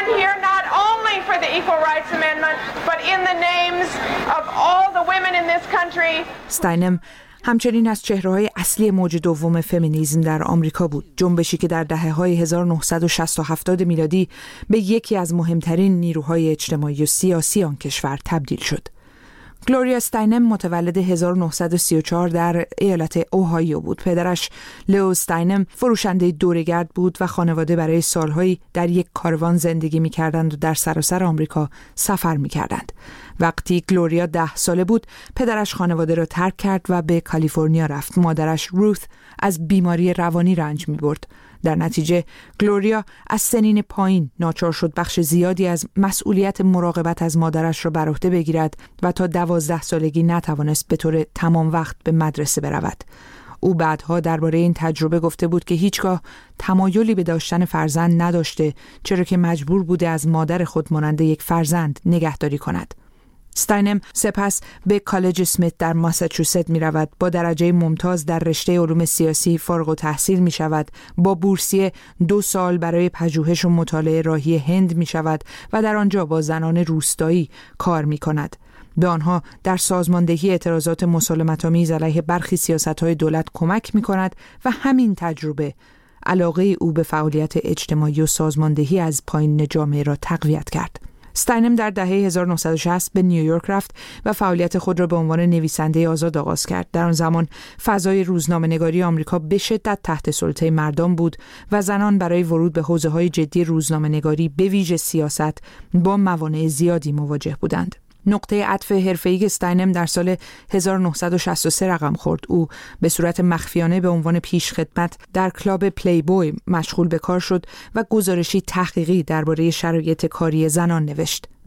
For the Equal Rights Amendment, but in the names of all the women in this country. استاینم همچنین از چهره‌های اصلی موج دوم فمینیسم در آمریکا بود، جنبشی که در دهه‌های هزار و نهصد و شصت و هفتاد میلادی به یکی از مهمترین نیروهای اجتماعی و سیاسی آن کشور تبدیل شد. گلوریا استاینم متولد هزار و نهصد و سی و چهار در ایالت اوهایو بود. پدرش لئو استاینم فروشنده دوره‌گرد بود و خانواده برای سالهایی در یک کاروان زندگی می‌کردند و در سراسر آمریکا سفر می‌کردند. وقتی گلوریا ده ساله بود، پدرش خانواده را ترک کرد و به کالیفرنیا رفت. مادرش روث از بیماری روانی رنج می‌برد. در نتیجه گلوریا از سنین پایین ناچار شد بخش زیادی از مسئولیت مراقبت از مادرش را بر عهده بگیرد و تا دوازده سالگی نتوانست به طور تمام وقت به مدرسه برود. او بعدها درباره این تجربه گفته بود که هیچگاه تمایلی به داشتن فرزند نداشته، چرا که مجبور بوده از مادر خود مانند یک فرزند نگهداری کند. استاینم سپس به کالج اسمیت در ماساچوست می رود. با درجه ممتاز در رشته علوم سیاسی فارغ التحصیل می شود. با بورسیه دو سال برای پژوهش و مطالعه راهی هند می شود و در آنجا با زنان روستایی کار می کند. به آنها در سازماندهی اعتراضات مسالمت‌آمیز علیه برخی سیاست‌های دولت کمک می کند و همین تجربه علاقه او به فعالیت اجتماعی و سازماندهی از پایین جامعه را تقویت کرد. استاینم در دهه هزار و نهصد و شصت به نیویورک رفت و فعالیت خود را به عنوان نویسنده آزاد آغاز کرد. در آن زمان فضای روزنامه‌نگاری آمریکا به شدت تحت سلطه مردم بود و زنان برای ورود به حوزه‌های جدی روزنامه‌نگاری به ویژه سیاست با موانع زیادی مواجه بودند. نقطه عطف حرفه‌ای استاینم در سال هزار و نهصد و شصت و سه رقم خورد. او به صورت مخفیانه به عنوان پیشخدمت در کلاب پلی بوی مشغول به کار شد و گزارشی تحقیقی درباره شرایط کاری زنان نوشت.